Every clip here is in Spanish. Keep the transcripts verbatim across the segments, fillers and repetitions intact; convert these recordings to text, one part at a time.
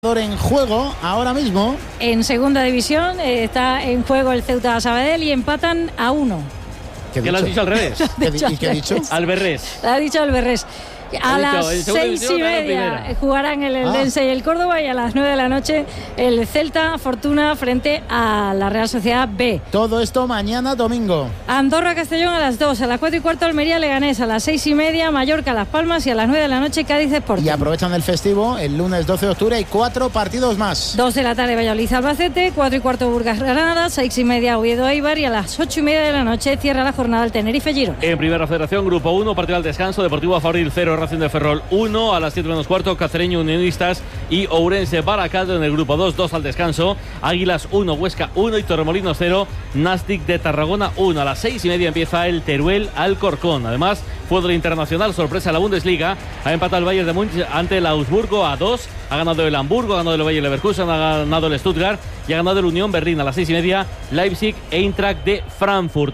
En juego ahora mismo. En segunda división eh, está en juego el Ceuta Sabadell y empatan a uno. ¿Qué, ¿Qué lo has dicho al revés? ¿Qué, ¿Y qué ha dicho? Alberrés. Lo ha dicho Alberrés. A las seis y media jugarán el Eldense ah. y el Córdoba, y a las nueve de la noche el Celta Fortuna frente a la Real Sociedad B. Todo esto mañana domingo. Andorra Castellón a las dos, a las cuatro y cuarto Almería Leganés, a las seis y media Mallorca Las Palmas y a las nueve de la noche Cádiz Sporting. Y aprovechan el festivo el lunes doce de octubre, hay cuatro partidos más. Dos de la tarde Valladolid Albacete, cuatro y cuarto Burgas Granada, seis y media Oviedo Eibar y a las ocho y media de la noche cierra la jornada el Tenerife Girona. En Primera Federación, Grupo uno, partido al descanso, Deportivo Fabril cero, Racing de Ferrol uno, a las siete menos cuarto Cacereño Unionistas y Ourense Baracaldo. En el Grupo dos, dos al descanso, Águilas uno, Huesca uno y Torremolinos cero, Nastic de Tarragona uno. A las seis y media empieza el Teruel Alcorcón. Además, fútbol internacional, sorpresa en la Bundesliga, ha empatado el Bayern de Múnich ante el Augsburgo a dos, ha ganado el Hamburgo, ha ganado el Bayer Leverkusen, ha ganado el Stuttgart y ha ganado el Unión Berlín. A las seis y media Leipzig Eintracht de Frankfurt.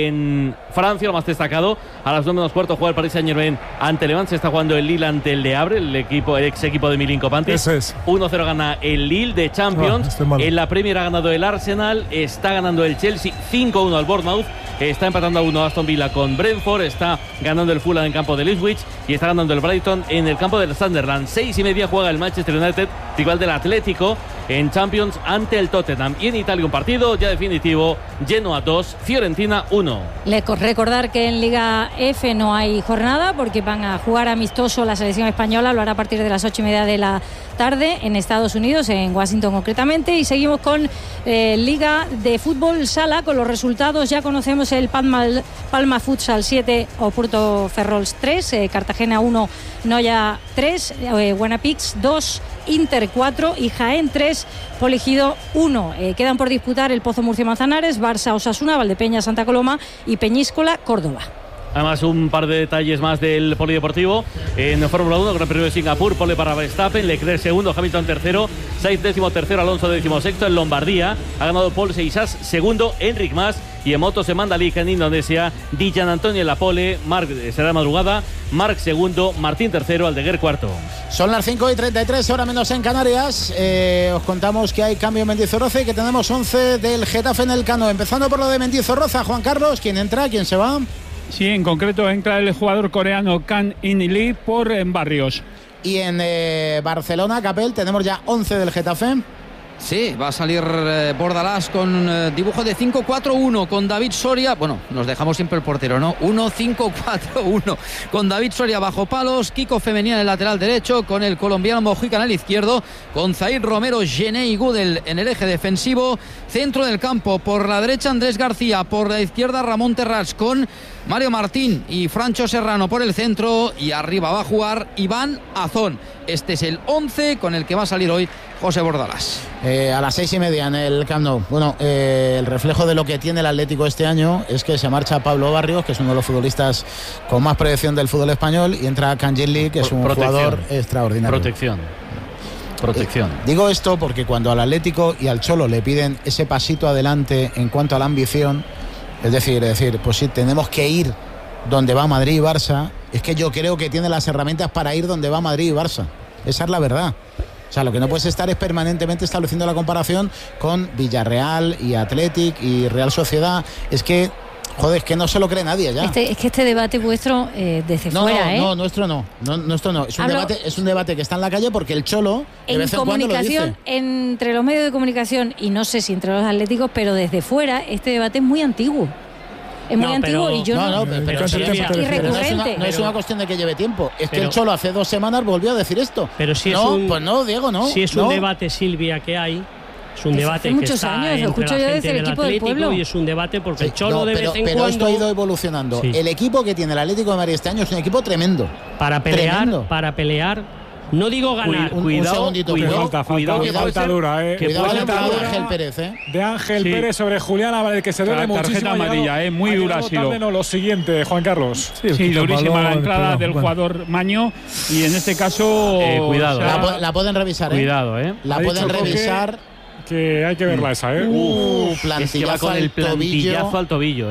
En Francia, lo más destacado, a las nueve menos cuarto juega el Paris Saint-Germain ante Levante, se está jugando el Lille ante el Le Havre, el equipo, el ex equipo de Milinko Pantic. Es. uno cero gana el Lille de Champions. Oh, en la Premier ha ganado el Arsenal, está ganando el Chelsea cinco uno al Bournemouth, está empatando a uno Aston Villa con Brentford, está ganando el Fulham en campo de Ipswich y está ganando el Brighton en el campo del Sunderland. Seis y media juega el Manchester United, rival del Atlético, en Champions ante el Tottenham. Y en Italia un partido ya definitivo, Genoa dos, Fiorentina uno. Recordar que en Liga F no hay jornada porque van a jugar amistoso la selección española, lo hará a partir de las ocho y media de la tarde en Estados Unidos, en Washington concretamente. Y seguimos con eh, Liga de Fútbol Sala, con los resultados. Ya conocemos el Palma, Palma Futsal siete, Oporto Ferrols tres, eh, Cartagena uno, Noya tres, eh, Buenapix dos, Inter cuatro y Jaén tres, Polegido uno. Eh, quedan por disputar el Pozo Murcia Manzanares, Barça Osasuna, Valdepeña Santa Coloma y Peñíscola Córdoba. Además, un par de detalles más del polideportivo. En Fórmula uno, Gran Premio de Singapur, pole para Verstappen, Leclerc segundo, Hamilton tercero, Sainz décimo tercero, Alonso décimo sexto. En Lombardía ha ganado Paul Seixas segundo, Enric Mas. Y en motos en Mandalika, en Indonesia, Dijan Antonio en la pole, Marc será de madrugada, Marc segundo, Martín tercero, Aldeguer cuarto. Son las cinco y treinta y tres, hora menos en Canarias. Eh, os contamos que hay cambio en Mendizorroza y que tenemos once del Getafe en el Cano. Empezando por lo de Mendizorroza, Juan Carlos, ¿quién entra? ¿Quién se va? Sí, en concreto entra el jugador coreano Kang In Lee por en Barrios. Y en eh, Barcelona, Capel, tenemos ya once del Getafe. Sí, va a salir eh, Bordalás con eh, dibujo de cinco cuatro uno con David Soria. Bueno, nos dejamos siempre el portero, ¿no? uno cinco cuatro uno con David Soria bajo palos, Kiko Femenía en el lateral derecho, con el colombiano Mojica en el izquierdo, con Zaid Romero, Gené y Gudel en el eje defensivo. Centro del campo, por la derecha Andrés García, por la izquierda Ramón Terrats, con Mario Martín y Francho Serrano por el centro, y arriba va a jugar Iván Azón. Este es el once con el que va a salir hoy José Bordalás. Eh, a las seis y media en el Camp Nou. Bueno, eh, el reflejo de lo que tiene el Atlético este año es que se marcha Pablo Barrios, que es uno de los futbolistas con más proyección del fútbol español, y entra Kang In Lee, que es un Protección. jugador extraordinario. Protección. Protección. Eh, digo esto porque cuando al Atlético y al Cholo le piden ese pasito adelante en cuanto a la ambición, es decir, es decir, pues sí, tenemos que ir donde va Madrid y Barça, es que yo creo que tiene las herramientas para ir donde va Madrid y Barça. Esa es la verdad. O sea, lo que no puedes estar es permanentemente estableciendo la comparación con Villarreal y Athletic y Real Sociedad. Es que, joder, es que no se lo cree nadie ya. Este, es que este debate vuestro eh, desde no, fuera, no, ¿eh? No, nuestro no. no nuestro no. Es un, debate, es un debate que está en la calle porque el Cholo de en vez en comunicación, cuando lo dice. Entre los medios de comunicación y no sé si entre los atléticos, pero desde fuera este debate es muy antiguo. Es muy no, antiguo pero, y yo no. No, no, pero, pero, pero, pero, es pero recurrente. no es, una, no es una cuestión de que lleve tiempo. Es pero, que el Cholo hace dos semanas volvió a decir esto. Pero si es no, un, pues no, Diego, no. Si es no. un debate, Silvia, que hay. Es un Desde debate hace que está años, entre la gente del equipo del Atlético, y es un debate porque sí, el Cholo no, de pero, vez en pero cuando... esto ha ido evolucionando. Sí. El equipo que tiene el Atlético de Madrid este año es un equipo tremendo. Para pelear, tremendo. para pelear... No digo ganar. Un, cuidado, un segundito, cuidado, cuidado, falta, cuidado, falta, falta dura, eh. Que Que cuidado falta de dura Ángel Pérez, eh. De Ángel sí. Pérez sobre Julián Álvarez, que se duele tarjeta muchísimo. amarilla, eh, muy dura ha sido. No, lo siguiente, Juan Carlos. Sí, sí durísima balón, la entrada pero, del bueno. jugador Maño, y en este caso eh, cuidado, la, la, la pueden revisar, eh. Cuidado, eh. La ha pueden revisar. Que, que hay que verla esa, eh. Uh, Uf, plantillazo es que va con el plantillazo al tobillo, eh.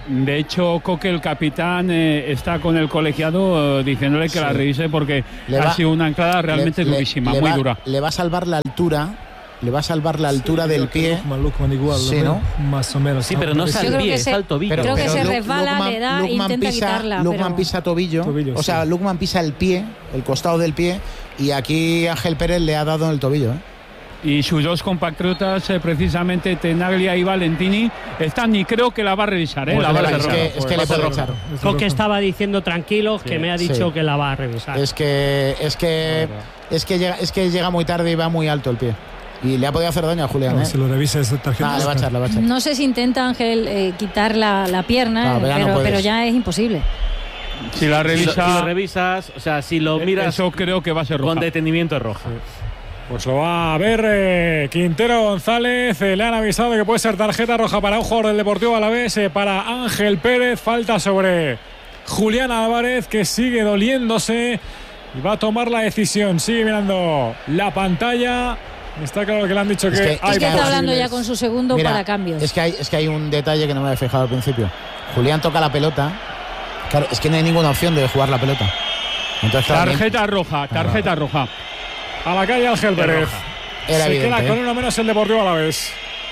De hecho, Coque, el capitán, eh, está con el colegiado eh, diciéndole que Sí. la revise porque Le ha va- sido una entrada realmente Le- le- durísima, le muy va- dura. Le va a salvar la altura, le va a salvar la altura del pie. Lukman igual, Sí, ¿no? Más o menos. Sí, pero no es Yo al creo pie, que es se- al tobillo. Pero- Creo que pero se Lu- resbala, le da, intenta pisa, quitarla, Lukman pero- pisa tobillo, Tobillo, o sea, sí. Lukman pisa el pie, el costado del pie, y aquí Ángel Pérez le ha dado en el tobillo. ¿eh? Y sus dos compatriotas, eh, precisamente Tenaglia y Valentini, están y creo que la va a revisar. ¿eh? Pues la le va a va- es, revisar. que, es que le puede echar. Coque estaba diciendo tranquilos que me ha dicho Sí. que la va a revisar. Es que es que es que llega es que llega muy tarde y va muy alto el pie. Y le ha podido hacer daño a Julián. No, ¿eh? si lo revisa esa tarjeta. Nah, le va a echar, le va a echar. No sé si intenta Ángel eh, quitar la, la pierna, No, pero ya no pero, puedes. pero ya es imposible. Si la Si lo, revisa, si lo revisas, o sea, si lo miras eso creo que va a ser roja. con detenimiento es roja. Pues lo va a ver eh, Quintero González. Eh, le han avisado de que puede ser tarjeta roja para un jugador del Deportivo Alavés, eh, para Ángel Pérez. Falta sobre Julián Álvarez, que sigue doliéndose y va a tomar la decisión. Sigue mirando la pantalla. Está claro que le han dicho Es que, que- hay es Es que está posibles. hablando ya con su segundo Mira, para cambios. Es que hay es que hay un detalle que no me había fijado al principio. Julián toca la pelota. Claro, es que no hay ninguna opción de jugar la pelota. Entonces, claro, Tarjeta roja, tarjeta roja. a la calle Ángel Pérez. era Se evidente. queda con ¿eh? uno menos el Deportivo Alavés.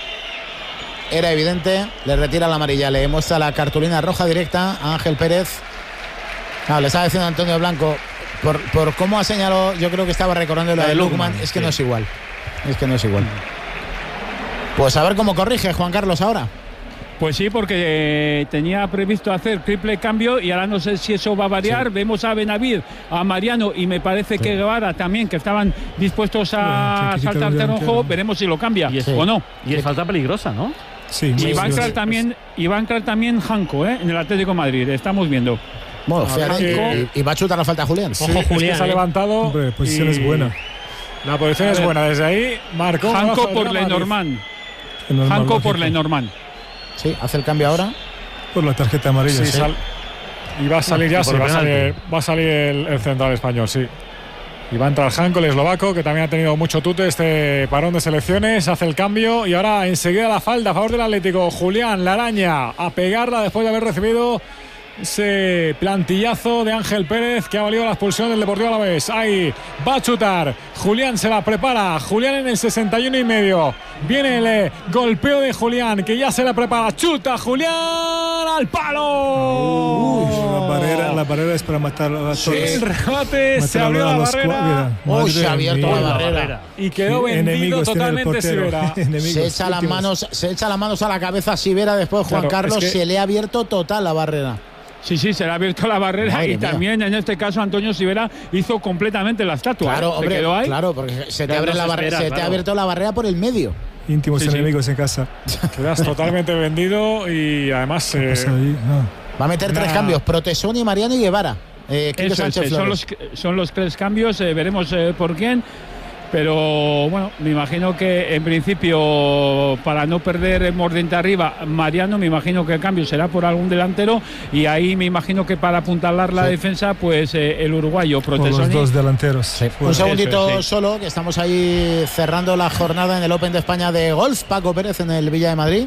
Era evidente, le retira la amarilla, le muestra la cartulina roja directa a Ángel Pérez. No, le estaba diciendo Antonio Blanco, por, por cómo ha señalado, yo creo que estaba recordando lo La de de Lukman, Lukman, es que sí. no es igual. Es que no es igual. Pues a ver cómo corrige Juan Carlos ahora. Pues sí, porque eh, tenía previsto hacer triple cambio y ahora no sé si eso va a variar. Vemos a Benavid, a Mariano y me parece que Guevara también, que estaban dispuestos a Sí, que quita saltar el terreno delantero. juego. Veremos si lo cambia Y es- o no. Y es falta peligrosa, ¿no? Sí, Y muy va a entrar bien. también, y va a entrar también Janko, ¿eh? En el Atlético de Madrid. Estamos viendo. Bueno, A fíjate, ver, y, y va a chutar la falta a Julián. Sí, Ojo, es que Julián, se ha eh. levantado. Hombre, posición y es buena. La posición A es ver. buena. Desde ahí marcó Janko abajo del por Real Madrid. Lenormand. Que normal, Janko por lógico. Lenormand. Sí, hace el cambio ahora. Por la tarjeta amarilla. Sí, sí. sal- y va a salir ya, Y por sí, va a penalti. salir, va a salir el, el central español, sí. Y va a entrar Janko, el eslovaco, que también ha tenido mucho tute este parón de selecciones. Hace el cambio y ahora enseguida la falta a favor del Atlético. Julián, la araña, a pegarla después de haber recibido ese plantillazo de Ángel Pérez que ha valido la expulsión del Deportivo Alavés. Ahí va a chutar. Julián se la prepara. Julián en el sesenta y uno y medio. Viene el eh, golpeo de Julián, que ya se la prepara. Chuta Julián al palo. Uy, la barrera, la barrera es para matar a todos. El remate, Matar se a abrió la los cua- barrera mira, Uy, madre se ha abierto mía. la barrera. y quedó vendido Enemigos tiene el totalmente portero. Sivera. Enemigos Se echa, las últimos. manos, se echa las manos a la cabeza a Sivera, después Juan Claro, Carlos es que- se le ha abierto total la barrera. Sí, sí, se le ha abierto la barrera Madre y mía. también en este caso Antonio Sivera hizo completamente la estatua. Claro, ¿eh? Se hombre, quedó ahí. claro, porque se te, Claro, abre no la se barre- espera, se te ha claro. abierto la barrera por el medio. Íntimos Sí, sí. enemigos en casa. Quedas totalmente vendido y además eh, Pues ahí, ah. Va a meter tres Nah. cambios, Protesoni, Mariano y Guevara. Eh, Quique Eso es, Sánchez eh, son, Flores. los, son los tres cambios, eh, veremos eh, por quién. Pero bueno, me imagino que en principio, para no perder mordente arriba, Mariano, me imagino que el cambio será por algún delantero. Y ahí me imagino que para apuntalar la Sí. defensa, pues eh, el uruguayo, Por los Protesoni. dos delanteros. Un Fuera. segundito Eso es, sí. solo, que estamos ahí cerrando la jornada en el Open de España de golf. Paco Pérez en el Villa de Madrid.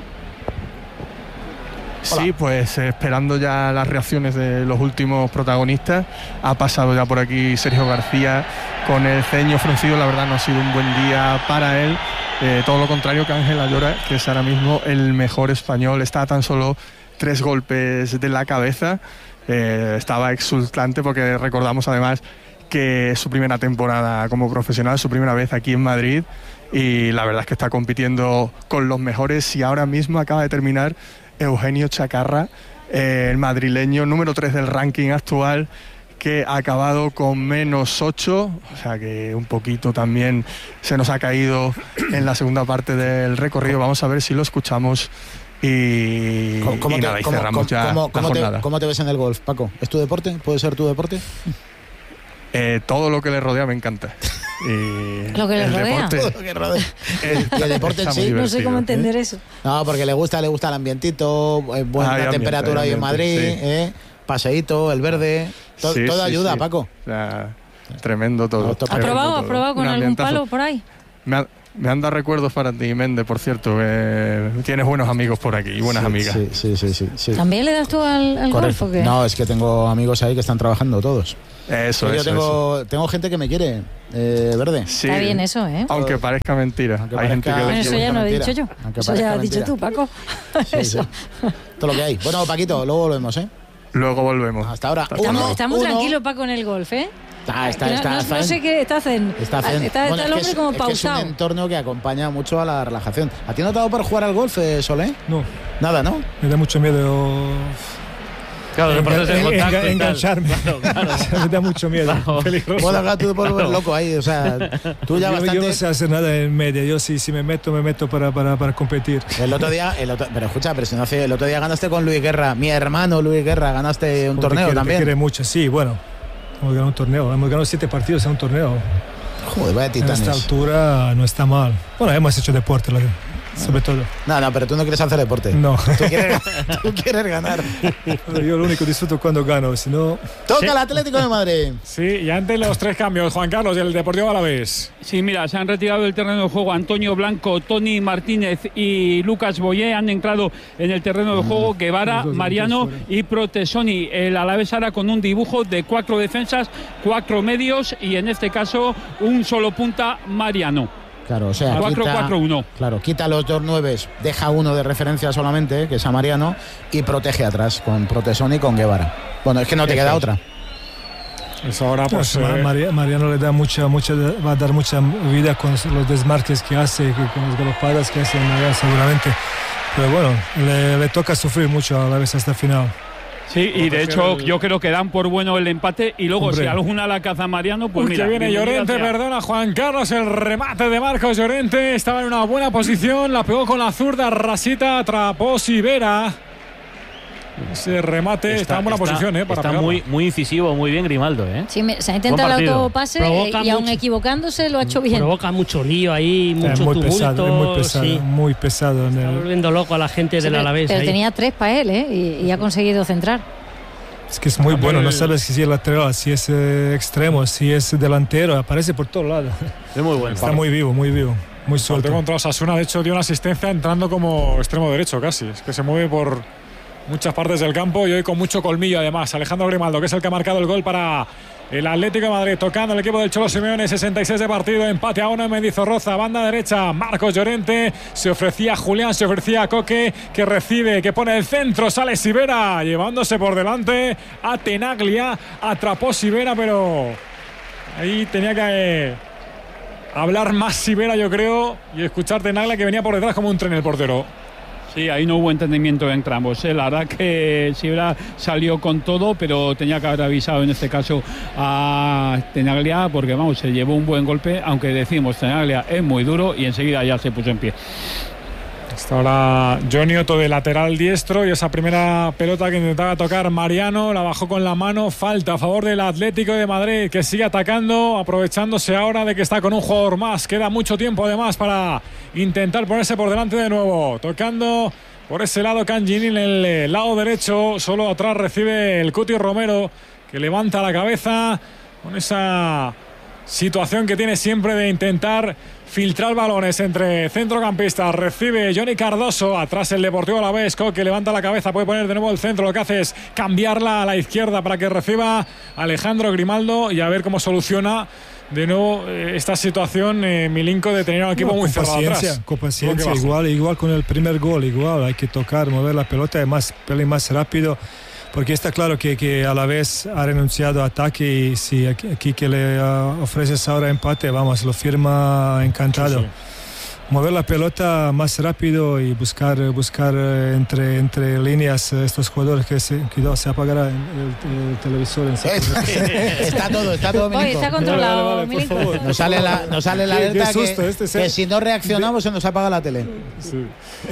Sí, pues eh, esperando ya las reacciones de los últimos protagonistas. Ha pasado ya por aquí Sergio García con el ceño fruncido. La verdad no ha sido un buen día para él. Eh, todo lo contrario que Ángel Ayora, que es ahora mismo el mejor español. Está a tan solo tres golpes de la cabeza. Eh, estaba exultante porque recordamos además que es su primera temporada como profesional, su primera vez aquí en Madrid. Y la verdad es que está compitiendo con los mejores y ahora mismo acaba de terminar Eugenio Chacarra, eh, el madrileño número tres del ranking actual, que ha acabado con menos ocho, o sea que un poquito también se nos ha caído en la segunda parte del recorrido. Vamos a ver si lo escuchamos y, ¿Cómo, cómo y te, nada, y cómo- cerramos cómo- ya cómo- la cómo te- jornada. cómo te ves en el golf, Paco? ¿Es tu deporte? ¿Puede ser tu deporte? Eh, todo lo que le rodea me encanta. Y Lo que le el rodea. deporte Todo lo que rodea. es- Y el deporte en está muy sí. No sé cómo divertido. entender eso. No, porque le gusta, le gusta el ambientito, eh, buena Ah, hay ambiente, temperatura hay ahí en ambiente, Madrid, sí. eh, paseíto, el verde, to- Sí, todo sí, ayuda, sí. Paco. O sea, tremendo todo. No, top. ¿Ha tremendo probado, todo. ¿Ha probado con Un algún ambientazo. palo por ahí? Me ha, Me han dado recuerdos para ti, Méndez, por cierto. Eh, tienes buenos amigos por aquí y buenas sí, amigas. Sí, sí, sí, sí, sí. ¿También le das tú al, al golf o qué? No, es que tengo amigos ahí que están trabajando todos. Eso, yo eso, tengo, eso. tengo gente que me quiere, eh, Verde. Sí, está bien eso, ¿eh? Aunque parezca mentira. Aunque Hay gente parezca- que le Eso quiere. ya no lo he mentira. dicho yo. Aunque Eso ya parezca lo has dicho mentira. tú, Paco. Sí, sí. Todo lo que hay. Bueno, Paquito, luego volvemos, ¿eh? Luego volvemos. Hasta ahora. Hasta Uno, Estamos, estamos uno. tranquilos, Paco, en el golf, ¿eh? Está, está, No- está, no, está no en- sé qué está haciendo. Está, zen. Está, Bueno, está el es que hombre es- como es que es pausado. un entorno que acompaña mucho a la relajación. ¿A ti no te ha dado por jugar al golf, eh, Solé? No, Nada, ¿no? me da mucho miedo Claro, el proceso de en- contacto y enga- tal. engancharme. Claro, claro. Me da mucho miedo. Peligroso. Bueno, acá tú te puedes volver loco ahí, o sea, tú ya Yo, bastante... yo no sé hacer nada en media. Yo sí, si me meto, me meto para, para, para competir. El otro día, el otro, pero escucha, pero si no hace, el otro día ganaste con Luis Guerra, mi hermano Luis Guerra, ganaste un Porque torneo quiere- te también. quiere mucho, sí, bueno. Hemos ganado un torneo. Hemos ganado siete partidos en un torneo. Joder, vaya A esta titanes. altura no está mal. Bueno, hemos hecho deporte, la- sobre todo. No, no, pero tú no quieres hacer deporte. No. Tú quieres, tú quieres ganar. Yo lo único disfruto cuando gano, si no... Toca Sí. el Atlético de Madrid. Sí, y antes los tres cambios, Juan Carlos, del Deportivo Alavés. Sí, mira, se han retirado del terreno de juego Antonio Blanco, Tony Martínez y Lucas Boyé. Han entrado en el terreno de juego Guevara, Los dos, Mariano los dos fuera. y Protesoni. El Alavés ahora con un dibujo de cuatro defensas, cuatro medios y en este caso un solo punta, Mariano. Claro, o sea, cuatro cuatro uno. Claro, quita los dos nueves, deja uno de referencia solamente, que es a Mariano, y protege atrás con Protesoni y con Guevara. Bueno, es que no te queda otra. Eso ahora, pues. Ma- eh, Mari- Mariano le da mucha, mucha, va a dar mucha vida con los desmarques que hace, que- con las galopadas que hace Mariano seguramente. Pero bueno, le, le toca sufrir mucho a la vez hasta el final. Sí, y de hecho yo creo que dan por bueno el empate y luego Hombre. si alguna la caza Mariano, pues Uy, mira. que viene bienvenida Llorente, sea. perdona, Juan Carlos, el remate de Marcos Llorente, estaba en una buena posición, la pegó con la zurda, rasita, atrapó Sivera. Ese remate está, en buena posición, ¿eh? Para está pegarlo. muy, muy incisivo, muy bien Grimaldo, ¿eh? Sí, me- se ha intentado Buen el partido. autopase Provoca y aún mucho. equivocándose lo ha hecho bien. Provoca mucho lío ahí, Es mucho muy tumulto. pesado, es muy pesado, Sí. muy pesado. en Está el- volviendo loco a la gente Sí, del pero- Alavés pero ahí. tenía tres para él, ¿eh? Y, y ha conseguido centrar. Es que es muy bueno, no sabes si es lateral, si es eh, extremo, si es delantero, aparece por todos lados. Es muy bueno. Está muy vivo, muy vivo, muy Partido suelto. contra Osasuna, de hecho, dio una asistencia entrando como extremo derecho casi. Es que se mueve por muchas partes del campo y hoy con mucho colmillo además. Alejandro Grimaldo, que es el que ha marcado el gol para el Atlético de Madrid, tocando el equipo del Cholo Simeone. Sesenta y seis de partido, empate a uno en Mendizorroza, banda derecha, Marcos Llorente, se ofrecía a Julián, se ofrecía a Coque, que recibe, que pone el centro, sale Sivera, llevándose por delante a Tenaglia, atrapó Sivera, pero ahí tenía que eh, hablar más Sivera, yo creo, y escuchar Tenaglia, que venía por detrás como un tren el portero. Sí, ahí no hubo entendimiento entre ambos. ¿eh? La verdad que Sivera salió con todo, pero tenía que haber avisado en este caso a Tenaglia, porque vamos, se llevó un buen golpe, aunque decimos Tenaglia es muy duro y enseguida ya se puso en pie. Hasta ahora Johnny Otto de lateral diestro y esa primera pelota que intentaba tocar Mariano la bajó con la mano. Falta a favor del Atlético de Madrid, que sigue atacando, aprovechándose ahora de que está con un jugador más. Queda mucho tiempo además para intentar ponerse por delante de nuevo. Tocando por ese lado Cangini en el eh, lado derecho. Solo atrás recibe el Cuti Romero, que levanta la cabeza con esa situación que tiene siempre de intentar filtrar balones entre centrocampistas. Recibe Johnny Cardoso, atrás el Deportivo Alavés, que levanta la cabeza, puede poner de nuevo el centro, lo que hace es cambiarla a la izquierda para que reciba Alejandro Grimaldo y a ver cómo soluciona de nuevo eh, esta situación eh, Milinko, de tener a un equipo No, muy con cerrado paciencia, atrás. con paciencia, Bloque bajo. igual, igual con el primer gol, igual hay que tocar, mover la pelota es más, pelín más rápido, porque está claro que, que a la vez ha renunciado a ataque y si aquí, aquí que le uh, ofreces ahora empate, vamos, lo firma encantado. Sí, sí. Mover la pelota más rápido y buscar, buscar eh, entre, entre líneas eh, estos jugadores que se, cuidado, se apagará el, el- el televisor. En Está todo, está todo, Oye, Milinko. está controlado, Vale, vale, por Milinko. favor. Nos sale la, nos sale la Qué- alerta qué susto, que, este se- que si no reaccionamos se nos apaga la tele. Sí.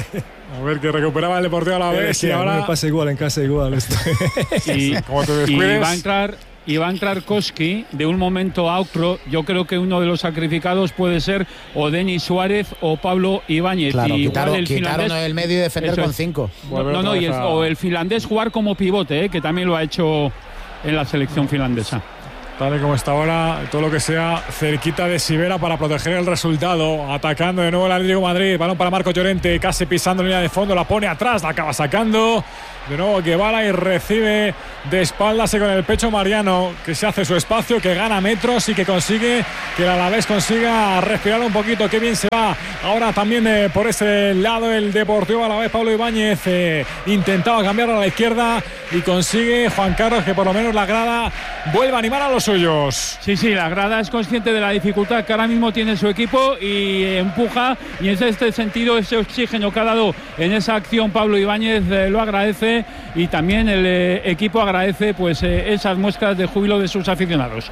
A ver, que recuperaba el Deportivo Alavés Sí, y a mí ahora me pasa igual en casa igual esto. Y, como te y descuides. va a entrar y va a entrar Koski de un momento a otro. Yo creo que uno de los sacrificados puede ser o Denis Suárez o Pablo Ibáñez. Claro, y igual quitaron, el quitaron finlandés- el medio y defender Eso con es. cinco. No, no, no, y el- o el finlandés jugar como pivote, eh, que también lo ha hecho en la selección finlandesa. Tal y como está ahora, todo lo que sea cerquita de Sivera para proteger el resultado. Atacando de nuevo el Atlético de Madrid. Balón para Marcos Llorente, casi pisando en línea de fondo. La pone atrás, la acaba sacando. De nuevo Guevara y recibe de espaldas y con el pecho Mariano, que se hace su espacio, que gana metros y que consigue que el Alavés consiga respirar un poquito. Qué bien se va ahora también eh, por ese lado el Deportivo Alavés. Pablo Ibáñez eh, intentaba cambiar a la izquierda y consigue Juan Carlos que por lo menos la grada vuelve a animar a los suyos. Sí, sí, la grada es consciente de la dificultad que ahora mismo tiene su equipo y empuja, y en este sentido ese oxígeno que ha dado en esa acción Pablo Ibáñez eh, lo agradece, y también el eh, equipo agradece pues eh, esas muestras de júbilo de sus aficionados.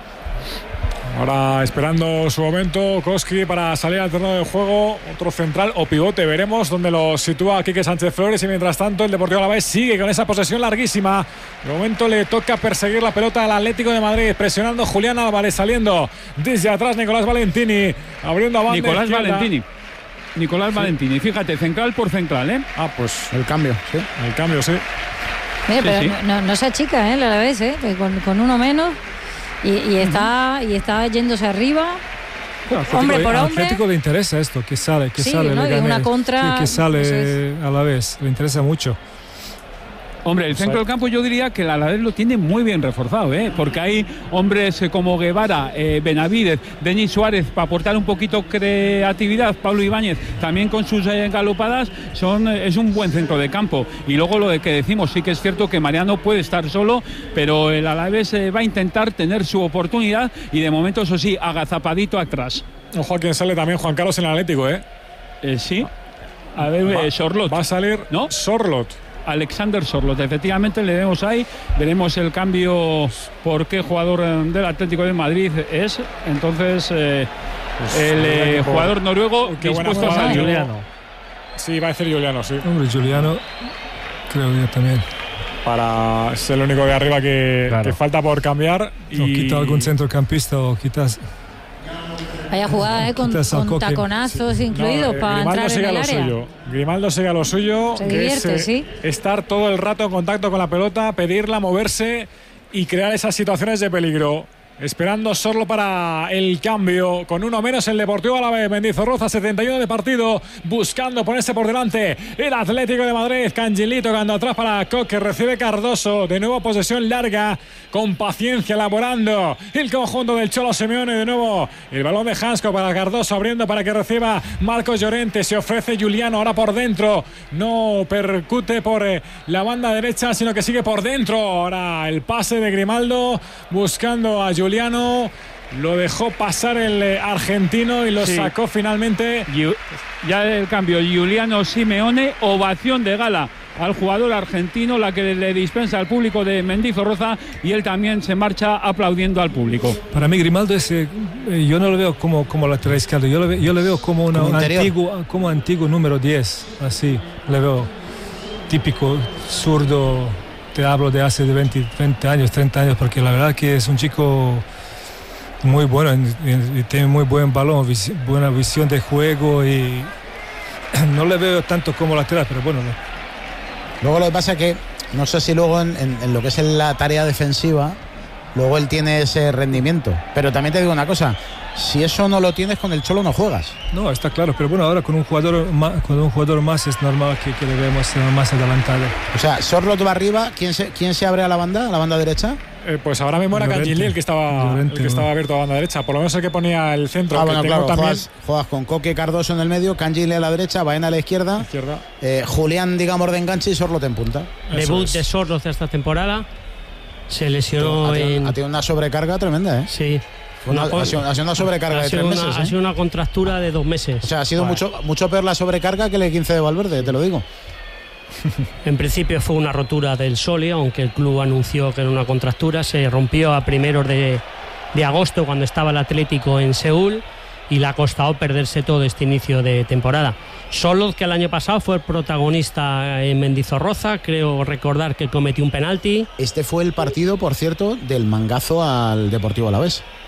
Ahora esperando su momento Koski para salir al terreno de juego, otro central o pivote, veremos dónde lo sitúa Quique Sánchez Flores, y mientras tanto el Deportivo Alavés sigue con esa posesión larguísima. De momento le toca perseguir la pelota al Atlético de Madrid, presionando Julián Álvarez, saliendo desde atrás Nicolás Valentini, abriendo a banda Nicolás izquierda. Valentini Nicolás sí. Valentini, fíjate, central por central, ¿eh? Ah, pues el cambio, sí. El cambio, sí. Mira, sí, pero sí. No, no se achica, ¿eh? El Alavés, ¿eh? Que con, con uno menos y, y está uh-huh. y está yéndose arriba. Bueno, hombre por al hombre. Atlético le interesa esto, que sale, que sí, sale, ¿no? le Y una contra, sí, que sale pues a la vez, le interesa mucho. Hombre, el centro del campo yo diría que el Alavés lo tiene muy bien reforzado, ¿eh? Porque hay hombres eh, como Guevara, eh, Benavídez, Denis Suárez para aportar un poquito creatividad, Pablo Ibáñez también con sus eh, galopadas, son, eh, es un buen centro de campo. Y luego lo de que decimos, sí que es cierto que Mariano puede estar solo, pero el Alavés eh, va a intentar tener su oportunidad y de momento, eso sí, agazapadito atrás. Ojo a quien sale también Juan Carlos en el Atlético, ¿eh? eh sí, a ver, va, eh, Sorlot. Va a salir, ¿no? Sorlot. Alexander Sorlot, efectivamente le vemos ahí, veremos el cambio por qué jugador del Atlético de Madrid es, entonces eh, pues el eh, jugador noruego dispuesto a salir. Juliano. Sí, va a decir Juliano, sí. Hombre, Juliano, creo yo también. Para ser el único de arriba que, claro. que falta por cambiar. Y... O quita algún centrocampista o quitas... Vaya jugada, ¿eh? Con, con taconazos sí. incluidos no, eh, para Grimaldo entrar en el lo área. Suyo. Grimaldo sigue a lo suyo. Se divierte, es, sí. Estar todo el rato en contacto con la pelota, pedirla, moverse y crear esas situaciones de peligro. Esperando solo para el cambio. Con uno menos el Deportivo Alavés. Mendizorroza, setenta y uno de partido. Buscando ponerse por delante el Atlético de Madrid. Cangilito tocando atrás para Koch, que recibe Cardoso. De nuevo posesión larga. Con paciencia elaborando el conjunto del Cholo Simeone. De nuevo el balón de Hansko para Cardoso. Abriendo para que reciba Marcos Llorente. Se ofrece Juliano ahora por dentro. No percute por eh, la banda derecha, sino que sigue por dentro. Ahora el pase de Grimaldo. Buscando a Juliano. Juliano lo dejó pasar el eh, argentino y lo sí. sacó finalmente. Ya el cambio, Juliano Simeone, ovación de gala al jugador argentino, la que le dispensa al público de Mendizorroza, y él también se marcha aplaudiendo al público. Para mí Grimaldo es, eh, yo no lo veo como, como lateral izquierdo, yo, lo yo le veo como una, un antiguo, como antiguo número diez, así le veo, típico zurdo. Te hablo de hace veinte, veinte años, treinta años, porque la verdad que es un chico muy bueno y tiene muy buen balón, vis, buena visión de juego, y no le veo tanto como lateral, pero bueno. No. Luego lo que pasa es que no sé si luego en, en, en lo que es la tarea defensiva, luego él tiene ese rendimiento. Pero también te digo una cosa, si eso no lo tienes con el Cholo no juegas. No, está claro, pero bueno, ahora con un jugador más, con un jugador más es normal que, que debemos ser más adelantado. O sea, Sorlot va arriba, ¿quién se, quién se abre a la banda, a la banda derecha? Eh, pues ahora mismo era Cangilí el que estaba Llorente, el que estaba abierto a banda derecha, por lo menos el que ponía el centro. Ah, bueno, que claro, tengo también... juegas, juegas con Coque, Cardoso en el medio, Cangilí a la derecha, Baena a la izquierda, izquierda. Eh, Julián, digamos, de enganche y Sorlot en punta. Debut de Sorlot esta temporada, se lesionó ha tenido, en... Ha tenido una sobrecarga tremenda, ¿eh? Sí. Una, una, ha, sido, ha sido una sobrecarga ha de tres una, meses. ¿eh? Ha sido una contractura de dos meses. O sea, ha sido vale. mucho, mucho peor la sobrecarga que el quince de Valverde, te lo digo. En principio fue una rotura del sóleo, aunque el club anunció que era una contractura. Se rompió a primeros de, de agosto, cuando estaba el Atlético en Seúl, y le ha costado perderse todo este inicio de temporada. Sorlot, que el año pasado fue el protagonista en Mendizorroza, creo recordar que cometió un penalti. Este fue el partido, por cierto, del mangazo al Deportivo Alavés.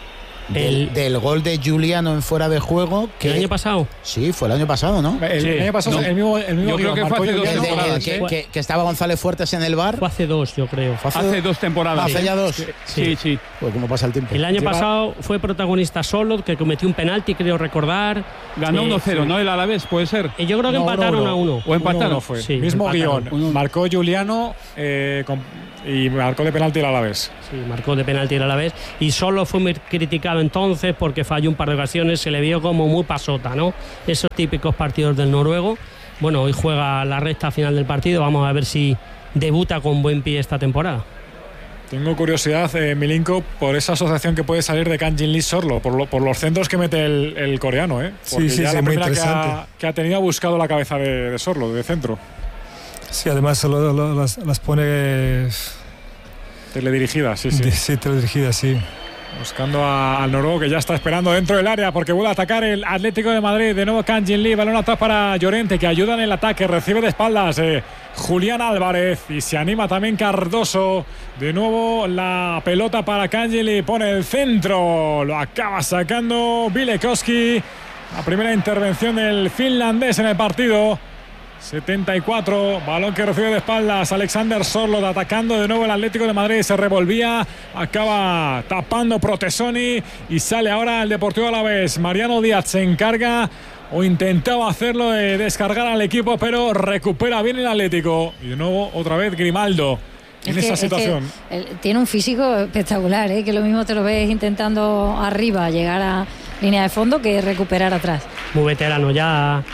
Del, El- del gol de Juliano en fuera de juego. Que, ¿El año pasado? Sí, fue el año pasado, ¿no? El, Sí. el año pasado, No. el mismo, el mismo Yo creo que marcó fue hace dos El Juliano. de- el temporadas, que, ¿eh? que- que estaba González Fuertes en el bar. Fue hace dos, yo creo. Fue Hace dos temporadas. Hace ya dos. Sí, sí. Pues cómo pasa el tiempo. El año Lleva- pasado fue protagonista solo, que cometió un penalti, creo recordar. Ganó Eh, uno cero, ¿no? El Alavés, puede ser. Eh, Yo creo que No, empataron uno, a uno. O empataron. uno fue. Sí, Mismo empataron. guión. Uno. Marcó Juliano eh, con- y marcó de penalti el Alavés. Sí, marcó de penalti el Alavés. Y solo fue muy criticado entonces porque falló un par de ocasiones. Se le vio como muy pasota, ¿no? Esos típicos partidos del noruego. Bueno, hoy juega la recta final del partido. Vamos a ver si debuta con buen pie esta temporada. Tengo curiosidad, eh, Milinko, por esa asociación que puede salir de Kangin Lee Sorlo, por, lo- por los centros que mete el, el coreano, ¿eh? Porque Sí, sí, ya sí, la muy primera que ha, interesante. que ha tenido ha buscado la cabeza de, de Sorlo, de centro. Sí, además lo- lo- las, las pone Teledirigida, sí, sí. de- sí, teledirigidas, sí. Buscando a- al noruego que ya está esperando dentro del área porque vuelve a atacar el Atlético de Madrid. De nuevo Kangin Lee, balón atrás para Llorente que ayuda en el ataque, recibe de espaldas eh, Julián Álvarez y se anima también Cardoso. De nuevo la pelota para Kangin Lee, pone el centro, lo acaba sacando Vilekowski. La primera intervención del finlandés en el partido. setenta y cuatro, balón que recibe de espaldas Alexander Sorloth, atacando de nuevo el Atlético de Madrid, se revolvía, acaba tapando Protesoni y sale ahora el Deportivo Alavés. Mariano Díaz se encarga o intentaba hacerlo de descargar al equipo, pero recupera bien el Atlético y de nuevo otra vez Grimaldo en Es que- esa es que situación. él tiene un físico espectacular, ¿eh? Que lo mismo te lo ves intentando arriba llegar a línea de fondo que recuperar atrás. Muy veterano ya.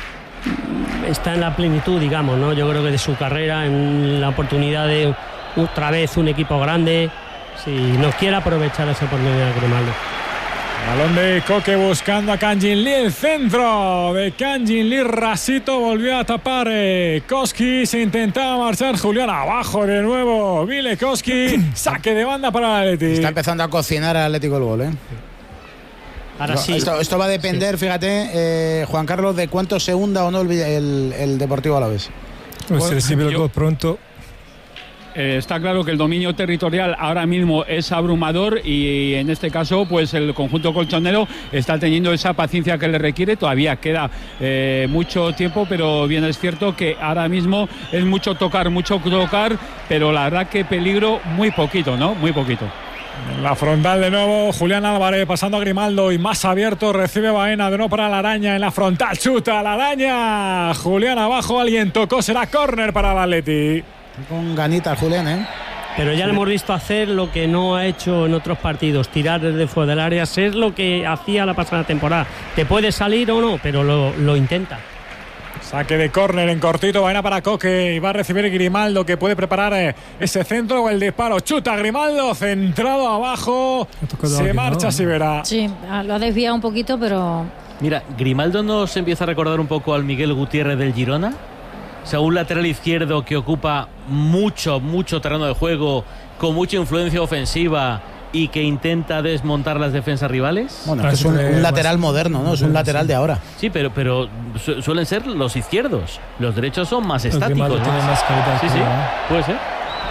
Está en la plenitud, digamos, ¿no? Yo creo que de su carrera, en la oportunidad de otra vez un equipo grande. Si nos quiere aprovechar esa oportunidad, Grimaldo. Balón de Coque buscando a Kangin Lee, el centro de Kangin Lee, rasito, volvió a tapar eh, Koski, se intentaba marchar Julián, abajo de nuevo Vilekowski, saque de banda para el Atleti. Está empezando a cocinar al Atlético el gol, ¿eh? Ahora sí. Esto, esto va a depender, fíjate, eh, Juan Carlos, de cuánto se hunda o no el, el, el Deportivo Alavés. Pues si recibe el yo- gol pronto. Eh, está claro que el dominio territorial ahora mismo es abrumador y en este caso pues el conjunto colchonero está teniendo esa paciencia que le requiere. Todavía queda eh, mucho tiempo, pero bien es cierto que ahora mismo es mucho tocar, mucho tocar, pero la verdad que peligro muy poquito, ¿no? Muy poquito. En la frontal de nuevo, Julián Álvarez pasando a Grimaldo y más abierto, recibe Baena de nuevo para la araña en la frontal, chuta la araña, Julián abajo, alguien tocó, será córner para el Atleti. Con ganitas, Julián, ¿eh? Pero ya le hemos visto hacer lo que no ha hecho en otros partidos, tirar desde fuera del área, ser lo que hacía la pasada temporada. Te puede salir o no, pero lo, lo intenta. Saque de córner en cortito, Baena para Coque y va a recibir Grimaldo que puede preparar eh, ese centro o el disparo. Chuta Grimaldo, centrado abajo, Ha tocado se alguien, marcha ¿no? Sivera. Sí, ah, lo ha desviado un poquito, pero Mira, Grimaldo nos empieza a recordar un poco al Miguel Gutiérrez del Girona. O sea, un lateral izquierdo que ocupa mucho, mucho terreno de juego, con mucha influencia ofensiva y que intenta desmontar las defensas rivales. Bueno, es, que es un, un lateral moderno, ¿no? Es un lateral de ahora. Sí, pero, pero su- suelen ser los izquierdos. Los derechos son más estáticos. Grimaldo ¿no? tiene más calidad Sí, que sí, él, ¿no? puede ser.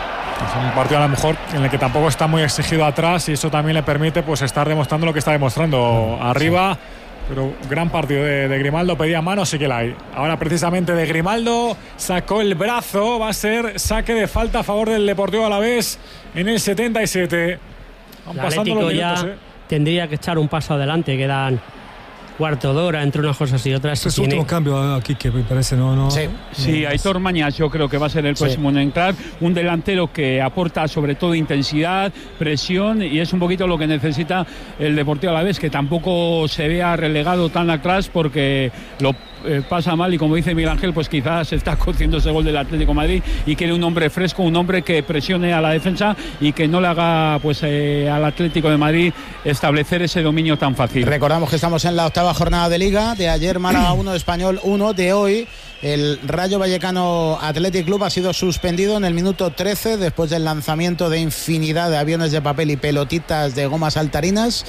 Es un partido a lo mejor en el que tampoco está muy exigido atrás y eso también le permite pues estar demostrando lo que está demostrando arriba. Pero gran partido de, de Grimaldo, pedía mano, sí que la hay. Ahora precisamente de Grimaldo sacó el brazo, va a ser saque de falta a favor del Deportivo Alavés en el setenta y siete. Van El pasando Atlético los ya minutos, ¿eh? tendría que echar un paso adelante, quedan cuarto de hora entre unas cosas y otras. Es y el tiene- último cambio aquí que me parece, no, no. Sí. Sí, Aitor Mañas yo creo que va a ser el Sí. próximo en entrar, un delantero que aporta sobre todo intensidad, presión y es un poquito lo que necesita el Deportivo Alavés, que tampoco se vea relegado tan atrás porque lo eh, pasa mal y como dice Miguel Ángel, pues quizás está cociendo ese gol del Atlético de Madrid y quiere un hombre fresco, un hombre que presione a la defensa y que no le haga pues eh, al Atlético de Madrid establecer ese dominio tan fácil. Recordamos que estamos en la octava jornada de Liga, de ayer Málaga uno, Español uno, de hoy El Rayo Vallecano Athletic Club ha sido suspendido en el minuto trece después del lanzamiento de infinidad de aviones de papel y pelotitas de gomas saltarinas,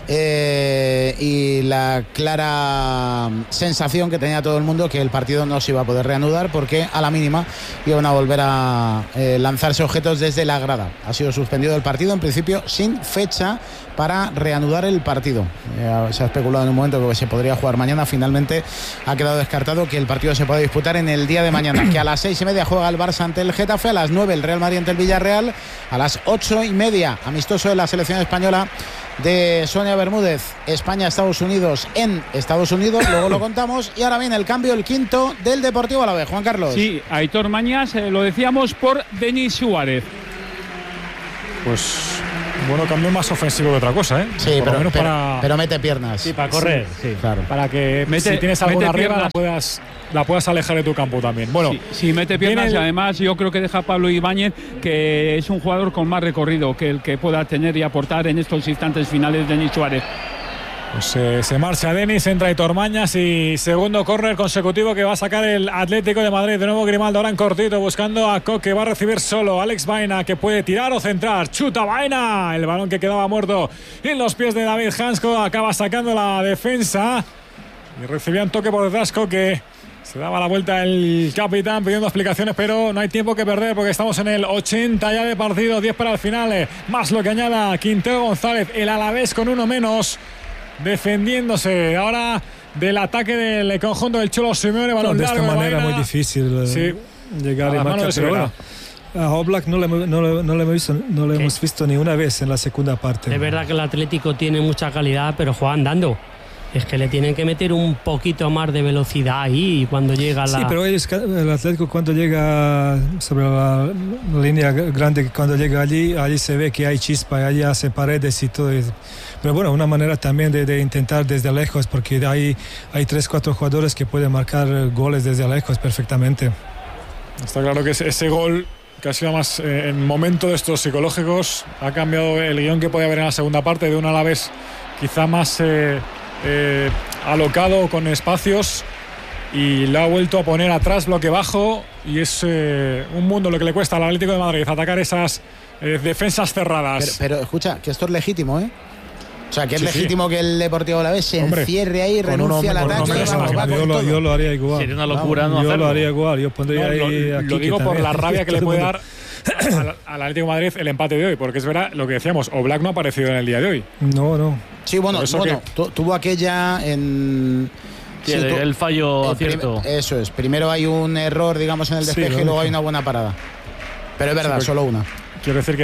eh, y la clara sensación que tenía todo el mundo que el partido no se iba a poder reanudar porque a la mínima iban a volver a eh, lanzarse objetos desde la grada. Ha sido suspendido el partido, en principio sin fecha para reanudar el partido. Eh, se ha especulado en un momento que se podría jugar mañana. Finalmente ha quedado descartado que el partido se pueda disputar en el día de mañana, que a las seis y media juega el Barça ante el Getafe, a las nueve el Real Madrid ante el Villarreal, a las ocho y media amistoso de la selección española de Sonia Bermúdez, España-Estados Unidos en Estados Unidos, luego lo contamos. Y ahora viene el cambio, el quinto del Deportivo Alavés. Juan Carlos. Sí, Aitor Mañas, eh, lo decíamos, por Denis Suárez. Pues bueno, cambio más ofensivo que otra cosa, ¿eh? Sí, pero, pero, para... pero mete piernas. Sí, para correr, sí, sí. Claro. Para que mete, si tienes alguna arriba la puedas, la puedas alejar de tu campo también. Bueno, sí, sí mete piernas el... y además yo creo que deja a Pablo Ibáñez, que es un jugador con más recorrido que el que pueda tener y aportar en estos instantes finales de Denis Suárez. Pues eh, se marcha Denis, entra Aitor Mañas y segundo córner consecutivo que va a sacar el Atlético de Madrid. De nuevo Grimaldo ahora en cortito buscando a Coque, va a recibir solo Alex Baena, que puede tirar o centrar. Chuta Baena, el balón que quedaba muerto en los pies de David Hansko, acaba sacando la defensa y recibía un toque por detrás. Coque, se daba la vuelta el capitán pidiendo explicaciones, pero no hay tiempo que perder porque estamos en el ochenta ya de partido, diez para el final, más lo que añada Quintero González. El Alavés con uno menos, defendiéndose ahora del ataque del conjunto del Cholo Simeone. Balón no, de largo esta manera de muy difícil sí. eh, llegar y marcar, pero bueno, a Oblak no le, no le, no le, hemos, visto, no le hemos visto ni una vez en la segunda parte. Es verdad que el Atlético tiene mucha calidad, pero juega andando. Es que le tienen que meter un poquito más de velocidad ahí cuando llega la... Sí, pero ellos, el Atlético cuando llega sobre la, la línea grande, cuando llega allí, allí se ve que hay chispa, allí hace paredes y todo. Pero bueno, una manera también de, de intentar desde lejos, porque hay, hay tres, cuatro jugadores que pueden marcar goles desde lejos perfectamente. Está claro que ese, ese gol, que ha sido más eh, en momento de estos psicológicos, ha cambiado el guión que podía haber en la segunda parte, de un Alavés quizá más... Eh, Eh, alocado con espacios, y lo ha vuelto a poner atrás, bloque bajo, y es eh, un mundo lo que le cuesta al Atlético de Madrid atacar esas eh, defensas cerradas. Pero, pero escucha, que esto es legítimo, ¿eh? O sea, que es sí, legítimo sí. que el Deportivo Alavés se Hombre, encierre ahí, renuncie al ataque. Yo, lo, yo lo haría igual. Sería una locura no, no Yo hacerlo. lo haría igual. Yo pondría no, ahí lo, aquí lo digo por también. la rabia que le puede dar al, al Atlético de Madrid el empate de hoy, porque es verdad lo que decíamos, Oblak no ha aparecido en el día de hoy. No, no. Sí, bueno, bueno que... tuvo aquella en... Sí, el, el fallo acierto. Prim- eso es, primero hay un error, digamos, en el despeje, sí, y luego hay una buena parada. Pero es verdad, sí, solo una. Quiero decir que...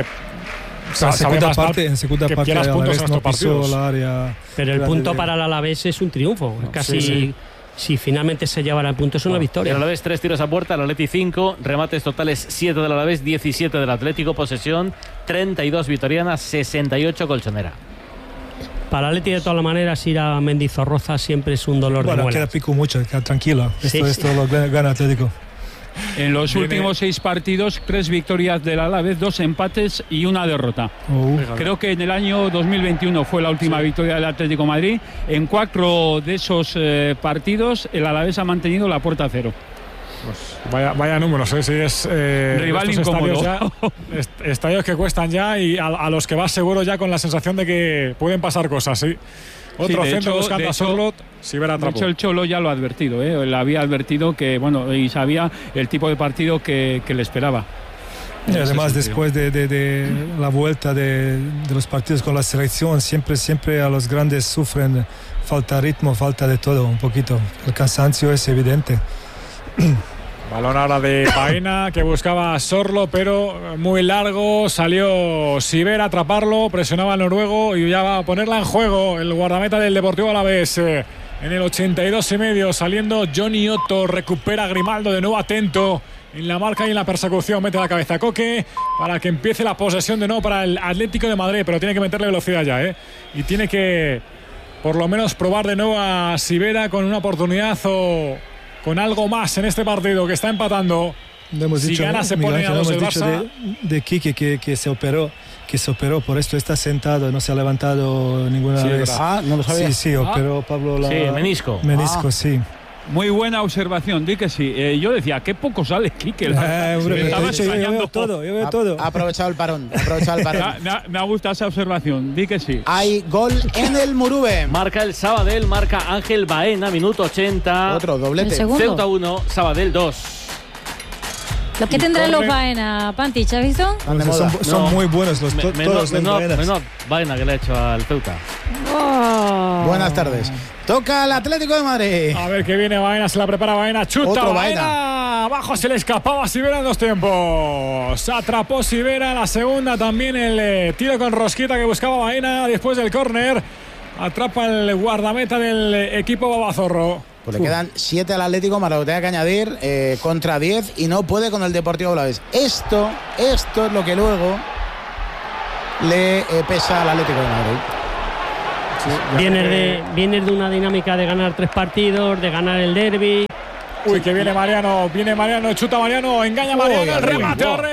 O sea, segunda parte, en segunda que parte a la vez no pisó el área. Pero el punto de... para el Alavés es un triunfo. No, Casi... Sí, sí. Si finalmente se llevara el punto es una no, victoria. El Alavés tres tiros a puerta, el Atleti cinco, remates totales siete del Alavés, diecisiete del Atlético, posesión treinta y dos vitoriana, sesenta y ocho colchonera. Para el Atleti de todas las maneras ir a Mendizorroza siempre es un dolor bueno, de muelas. Queda pico mucho, queda tranquilo. Sí, esto, sí. esto lo gana Atlético. En los Viene... últimos seis partidos, tres victorias del Alavés, dos empates y una derrota. Uh. Creo que en el año dos mil veintiuno fue la última sí. victoria del Atlético de Madrid. En cuatro de esos eh, partidos, el Alavés ha mantenido la puerta a cero. Pues vaya, vaya números, ¿eh? Sí, es eh, rival incómodo. Estadios, ya, est- estadios que cuestan ya y a, a los que vas seguro ya con la sensación de que pueden pasar cosas, sí. Otro sí, centro hecho, buscando a Sorlot, si verá De hecho, el Cholo ya lo ha advertido, ¿eh? Él había advertido que, bueno, y sabía el tipo de partido que, que le esperaba. Y además, después de, de, de la vuelta de, de los partidos con la selección, siempre, siempre a los grandes sufren falta de ritmo, falta de todo, un poquito. El cansancio es evidente. Balón ahora de Baena, que buscaba a Sorlo, pero muy largo. Salió Siver a atraparlo, presionaba al noruego y ya va a ponerla en juego el guardameta del Deportivo Alavés. Eh, en el ochenta y dos y medio, saliendo Johnny Otto, recupera Grimaldo, de nuevo atento en la marca y en la persecución. Mete la cabeza a Coque para que empiece la posesión de nuevo para el Atlético de Madrid, pero tiene que meterle velocidad ya, ¿eh? Y tiene que, por lo menos, probar de nuevo a Sivera con una oportunidad o con algo más en este partido que está empatando. Hemos si dicho, gana se pone a dos el Barça. De, de Quique que, que se operó, que se operó, por esto está sentado, no se ha levantado ninguna sí, vez. Ah, no lo sabía. Sí, sí, operó ah. Pablo la... Sí, menisco. Menisco, ah. sí. Muy buena observación, di que sí. Eh, yo decía, qué poco sale Quique. Eh, Se me sí, estaba sí, yo extrañando. veo todo, yo veo Ha, todo. ha aprovechado el parón. Ha aprovechado el Me, parón. ha- me ha- me ha gustado esa observación, di que sí. Hay gol en el Murube. Marca el Sabadell, marca Ángel Baena, minuto ochenta. Otro El doblete. segundo. Ceuta uno, Sabadell dos. Lo que Y tendrán corre. los Baena, Pantich, ¿has visto? Van de moda. Son, son No. muy buenos los, to- Me- todos Menor, los menor, Baenas. menor Baena que le ha hecho al Ceuta. Oh. Buenas tardes. Toca el Atlético de Madrid. A ver qué viene Baena, se la prepara Baena, chuta Otro Baena. Baena. Abajo se le escapaba Sivera en dos tiempos. Atrapó Sivera la segunda, también el eh, tiro con rosquita que buscaba Baena después del córner. Atrapa el guardameta del eh, equipo Babazorro. Pues le quedan siete al Atlético, más lo que tenga que añadir eh, contra diez y no puede con el Deportivo Alavés. Esto, esto es lo que luego le eh, pesa al Atlético de Madrid. Vienes de, vienes de una dinámica de ganar tres partidos, de ganar el derbi. Uy, que viene Mariano, viene Mariano, chuta Mariano, engaña Mariano, Uy, el arriba. remate Wow.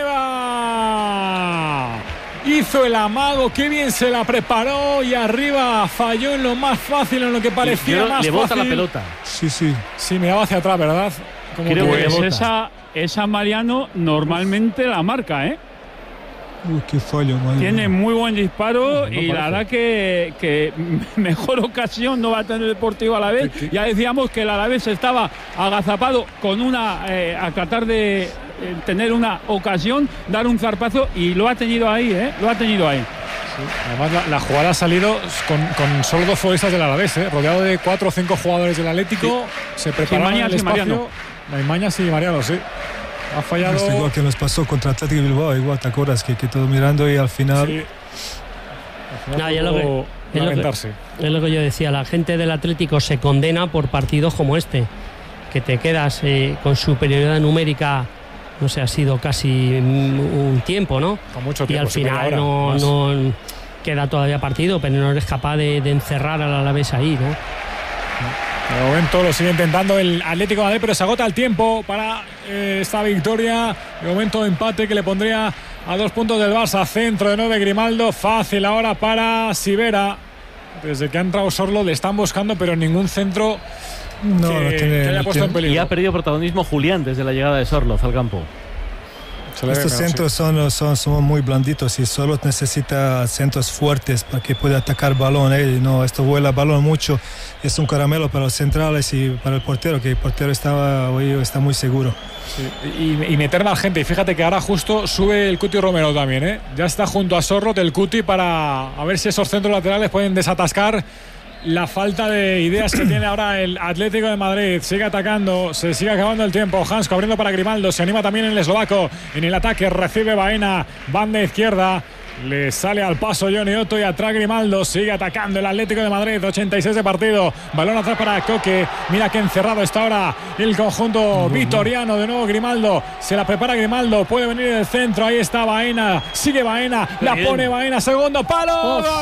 arriba. Hizo el amago, qué bien se la preparó y arriba falló en lo más fácil, en lo que parecía Creo- más le bota fácil. la pelota. Sí, sí. Sí, miraba hacia atrás, ¿verdad? Como Creo que- que le Pues bota. esa, esa Mariano normalmente la marca, ¿eh? Uy, qué fallo, madre Tiene mía. muy buen disparo No y la parece. verdad que, que mejor ocasión no va a tener el Deportivo Alavés. Ya decíamos que el Alavés estaba agazapado con una eh, a tratar de eh, tener una ocasión, dar un zarpazo y lo ha tenido ahí, ¿eh? Lo ha tenido ahí. Además, la, la jugada ha salido con, con solo dos futbolistas del Alavés, ¿eh? Rodeado de cuatro o cinco jugadores del Atlético. Se prepararon Mañas el y espacio. Mariano. No hay Mañas y Mariano, sí. Ha fallado. Este igual que nos pasó contra Atlético de Bilbao, igual, ¿te acuerdas? Que, que todo mirando y al final... Sí. Al final No, ya lo pudo que- es lo que- lamentarse. Es lo que yo decía, la gente del Atlético se condena por partidos como este, que te quedas eh, con superioridad numérica, no sé, ha sido casi mm, un tiempo, ¿no? Con mucho Y tiempo. al sí, media final hora, no, más. no queda todavía partido, pero no eres capaz de, de encerrar al Alavés ahí, ¿no? De momento lo sigue intentando el Atlético de Madrid, pero se agota el tiempo para eh, esta victoria. De momento empate que le pondría a dos puntos del Barça. Centro de nueve Grimaldo. Fácil ahora para Sivera. Desde que ha entrado Sorlo le están buscando, pero ningún centro No, que, no tiene- que haya no puesto tiene- en peligro. Y ha perdido protagonismo Julián desde la llegada de Sorloz al campo. Se le ve Estos menos, centros son, son, son muy blanditos y solo necesita centros fuertes para que pueda atacar balón. ¿eh? No, esto vuela balón mucho. Es un caramelo para los centrales y para el portero, que el portero estaba, hoy está muy seguro. sí. y, y meter más gente. Y fíjate que ahora justo sube el Cuti Romero también, ¿eh? Ya está junto a Sorlo del Cuti para a ver si esos centros laterales pueden desatascar la falta de ideas que tiene ahora el Atlético de Madrid. Sigue atacando, se sigue acabando el tiempo. Hansko abriendo para Grimaldo, se anima también el eslovaco en el ataque, recibe Baena, banda izquierda. Le sale al paso Johnny Otto y atrás Grimaldo. Sigue atacando el Atlético de Madrid. ochenta y seis de partido. Balón atrás para Coque. Mira que encerrado está ahora el conjunto vitoriano. De nuevo Grimaldo. Se la prepara Grimaldo. Puede venir del centro. Ahí está Baena. Sigue Baena. La Bien. pone Baena. Segundo palo. Uf.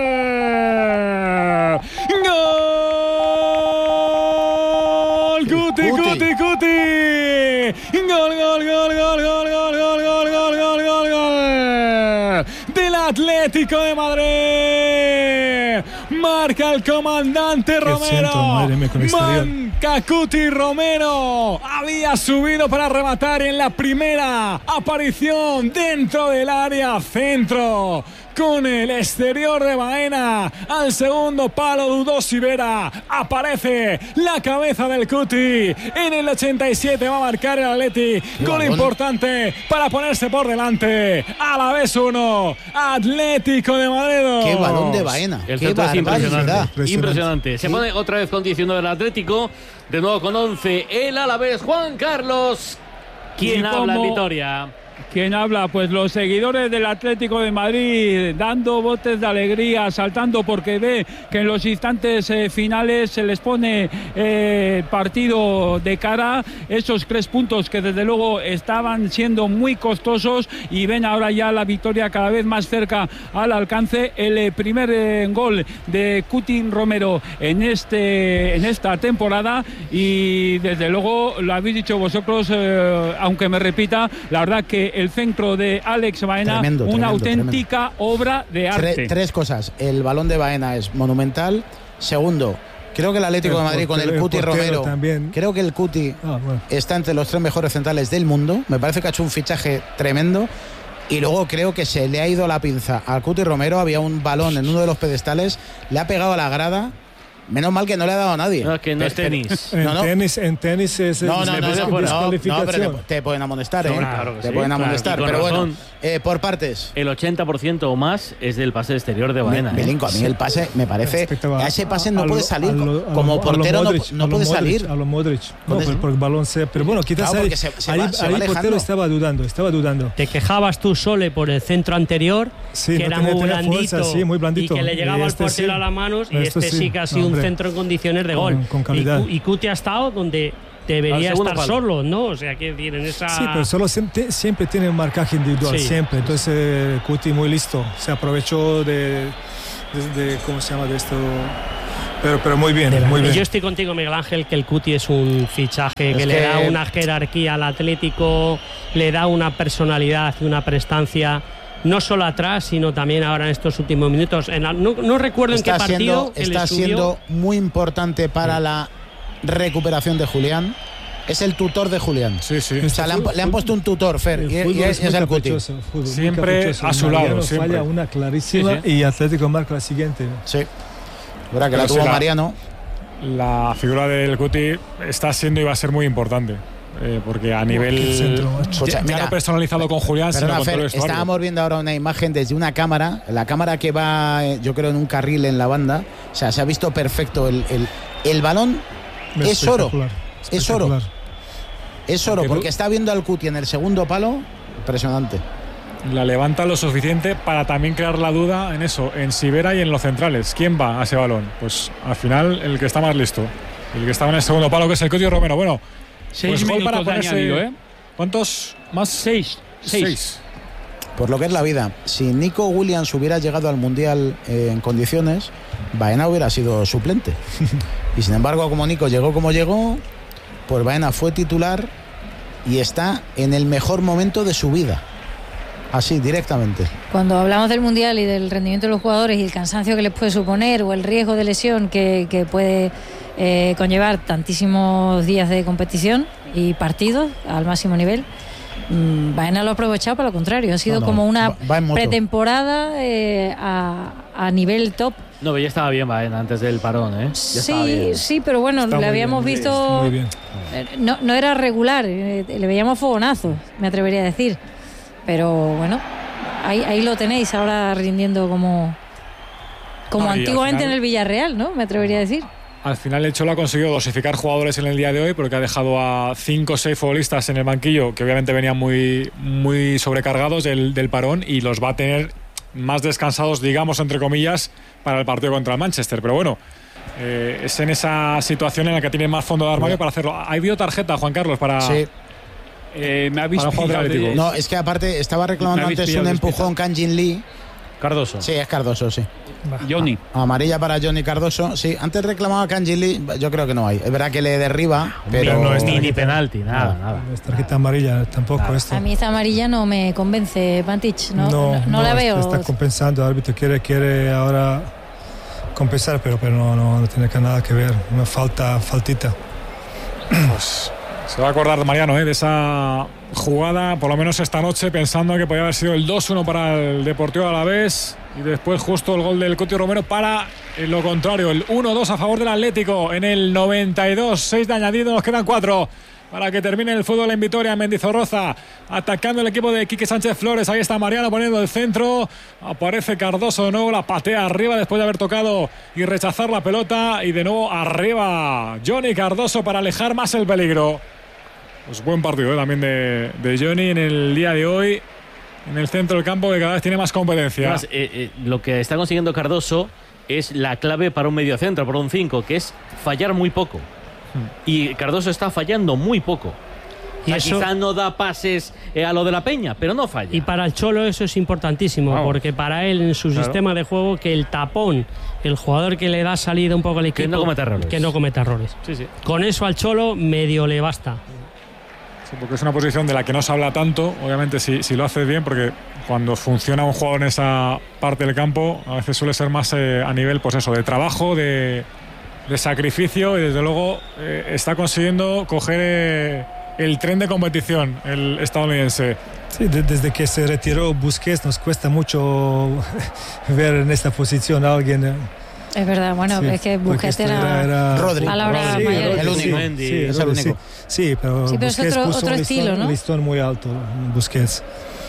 ¡Gol! ¡Cuti, Cuti. Cuti, Cuti! ¡Gol, gol, gol, gol, gol, gol, gol, gol, gol, gol, gol, gol! Del Atlético de Madrid. Marca el comandante Romero. centro, madre mía, con exterior. Manca Cuti Romero. Había subido para rematar en la primera aparición dentro del área centro. Con el exterior de Baena al segundo palo dudó Sivera. Aparece la cabeza del Cuti. En el ochenta y siete va a marcar el Atleti. Gol balón. importante para ponerse por delante. A la vez uno. Atlético de Madrid. Qué balón de Baena. El Qué centro es impresionante. barbaridad. Impresionante. Impresionante. Se pone otra vez con diecinueve el Atlético. De nuevo con once el Alavés. Juan Carlos. ¿Quién Y habla en como- Vitoria? ¿Quién habla? Pues los seguidores del Atlético de Madrid dando botes de alegría, saltando porque ve que en los instantes eh, finales se les pone eh, partido de cara, esos tres puntos que desde luego estaban siendo muy costosos y ven ahora ya la victoria cada vez más cerca al alcance. El eh, primer eh, gol de Cuti Romero en, este, en esta temporada y desde luego lo habéis dicho vosotros, eh, aunque me repita, la verdad que el centro de Alex Baena, Tremendo, una tremendo, auténtica obra de arte. Tre- tres cosas. El balón de Baena es monumental. Segundo, Creo que el Atlético el de Madrid portero, con el Cuti el portero Romero, también. creo que el Cuti Ah, bueno. está entre los tres mejores centrales del mundo. Me parece que ha hecho un fichaje tremendo. Y luego creo que se le ha ido la pinza al Cuti Romero. Había un balón en uno de los pedestales, le ha pegado a la grada. Menos mal que no le ha dado a nadie. No, que no es tenis. En No, no. tenis, en tenis es No, no, es no, no, des- no, no, descalificación. pero te, te pueden amonestar, ¿eh? Hombre, claro que te sí, pueden claro, amonestar, y con pero bueno, razón. eh, por partes. El ochenta por ciento o más es del pase exterior de Baena. ¿eh? Belinco, a mí el pase me parece. Espectacular. A ese pase no A lo- puede salir. a lo- a lo- Como a lo portero no, Modric, no a lo puede Modric, salir. A lo Modric. No, Con por, eso. por el balón se. Pero bueno, quizás Claro, ahí, porque se- se ahí, va- se va ahí el portero alejando. estaba dudando, estaba dudando. Te quejabas tú, Sole, por el centro anterior, Sí, que no era tenía- muy tenía blandito, fuerza, sí, muy blandito. y que le llegaba Y al este portero sí. a las manos, y Esto este sí, sí. que ha sido Hombre. un centro en condiciones de gol. Con- con calidad. Y, Cu- y Cuti ha estado donde debería Al segundo estar palo. solo, ¿no? O sea, que decir, en esa... Sí, pero solo siempre, siempre tiene un marcaje individual, Sí. siempre. Entonces, eh, Cuti muy listo. Se aprovechó de, de, de- ¿cómo se llama? De esto. Pero, pero muy bien, De la- muy y bien. Yo estoy contigo, Miguel Ángel, que el Cuti es un fichaje que, Es le que- da una jerarquía al Atlético, le da una personalidad y una prestancia, no solo atrás, sino también ahora en estos últimos minutos. En la- no, no recuerdo en qué Está partido siendo, que le está subió. siendo muy importante para la recuperación de Julián. Es el tutor de Julián. Sí, sí. O sea, le han, le han puesto un tutor, Fer, El y, y fútbol es, muy es el Cuti. caprichoso, el fútbol muy Siempre caprichoso. a su lado, Mariano siempre. falla una clarísima Sí, sí. y Atlético marca la siguiente. Sí. Verdad que Pero la sí, tuvo la- Mariano. La figura del Cuti está siendo y va a ser muy importante. eh, porque a nivel qué centro, macho. ya, Escucha, ya mira, no personalizado con Julián, sino Perdona, con todo Fer, el vestuario. estábamos viendo ahora una imagen desde una cámara, la cámara que va, eh, yo creo, en un carril en la banda. O sea, se ha visto perfecto. El, el, el balón es oro. Espectacular, Es oro. espectacular. Es oro, Aunque tú- porque está viendo al Cuti en el segundo palo. Impresionante. La levanta lo suficiente para también crear la duda en eso, en Sibera y en los centrales. ¿Quién va a ese balón? Pues al final el que está más listo. El que estaba en el segundo palo, que es el Cuti Romero. Bueno, Seis pues gol minutos para de ponerse- añadido, ¿eh? ¿cuántos más? Seis. Seis. Seis. Por lo que es la vida. Si Nico Williams hubiera llegado al Mundial eh, en condiciones, Baena hubiera sido suplente. Y sin embargo, como Nico llegó como llegó, pues Baena fue titular y está en el mejor momento de su vida. Así, directamente. Cuando hablamos del Mundial y del rendimiento de los jugadores y el cansancio que les puede suponer o el riesgo de lesión que, que puede eh, conllevar tantísimos días de competición y partidos al máximo nivel, mmm, Baena lo ha aprovechado para lo contrario. Ha sido No, no, como una va- va en moto. pretemporada eh, a, a nivel top. No, pero ya estaba bien Baena antes del parón, ¿eh? Ya estaba Sí, bien. sí, pero bueno, Está le muy habíamos bien, visto... Muy bien. Eh, No, no era regular, eh, le veíamos fogonazo, me atrevería a decir. Pero bueno, ahí, ahí lo tenéis ahora rindiendo como, como No, y al antiguamente final- en el Villarreal, ¿no? Me atrevería a decir. Al final el Cholo ha conseguido dosificar jugadores en el día de hoy porque ha dejado a cinco o seis futbolistas en el banquillo que obviamente venían muy, muy sobrecargados del, del parón y los va a tener más descansados, digamos, entre comillas, para el partido contra el Manchester. Pero bueno, eh, es en esa situación en la que tiene más fondo de armario para hacerlo. ¿Ha habido tarjeta, Juan Carlos, para...? Sí. Eh, me habéis Para jugar pillado del Atlético. de- No, es que aparte estaba reclamando Me habéis antes pillado un despistado. empujón Kanjin Lee. Cardoso. Sí, es Cardoso, sí. Johnny. Amarilla para Johnny Cardoso. Sí, antes reclamaba Kanjin Lee. Yo creo que no hay. Es verdad que le derriba, pero no es Ni, ni tarjeta. penalti, nada, nada. No es tarjeta amarilla tampoco esto. A mí esta amarilla no me convence, Pantich. No, no, no la veo. Está compensando, el árbitro quiere, quiere ahora compensar, pero, pero no, no, no tiene que nada que ver. Una falta, faltita. Pues se va a acordar Mariano ¿eh? de esa jugada, por lo menos esta noche, pensando que podía haber sido el dos uno para el Deportivo Alavés y después justo el gol del Cuti Romero para eh, lo contrario, el uno dos a favor del Atlético en el noventa y dos, seis de añadido, nos quedan cuatro para que termine el fútbol en Vitoria. Mendizorroza atacando el equipo de Quique Sánchez Flores. Ahí está Mariano poniendo el centro. Aparece Cardoso de nuevo, la patea arriba después de haber tocado y rechazar la pelota. Y de nuevo arriba Johnny Cardoso para alejar más el peligro. Pues buen partido ¿eh? también de, de Johnny en el día de hoy. En el centro del campo que cada vez tiene más competencia. Además, eh, eh, lo que está consiguiendo Cardoso es la clave para un mediocentro, para un cinco, que es fallar muy poco. Y Cardoso está fallando muy poco. Y O sea, eso- quizá no da pases eh, a lo de la Peña, pero no falla. Y para el Cholo eso es importantísimo, Vamos. porque para él en su Claro. sistema de juego que el tapón, el jugador que le da salida un poco al equipo, no cometa errores. que no cometa errores. Sí, sí. Con eso al Cholo medio le basta. Sí, porque es una posición de la que no se habla tanto, obviamente si, si lo haces bien, porque cuando funciona un jugador en esa parte del campo, a veces suele ser más eh, a nivel, pues eso, de trabajo, de, de sacrificio y desde luego eh, está consiguiendo coger eh, el tren de competición el estadounidense. Sí, de, desde que se retiró Busquets nos cuesta mucho ver en esta posición a alguien. Eh, Es verdad, bueno, sí, es que Busquets era, era Rodri, palabra sí, mayor. el único. Sí, sí, es el único. Sí, sí, pero, sí, pero Busquets es otro, puso otro un estilo, listón, ¿no? un listón muy alto, Busquets.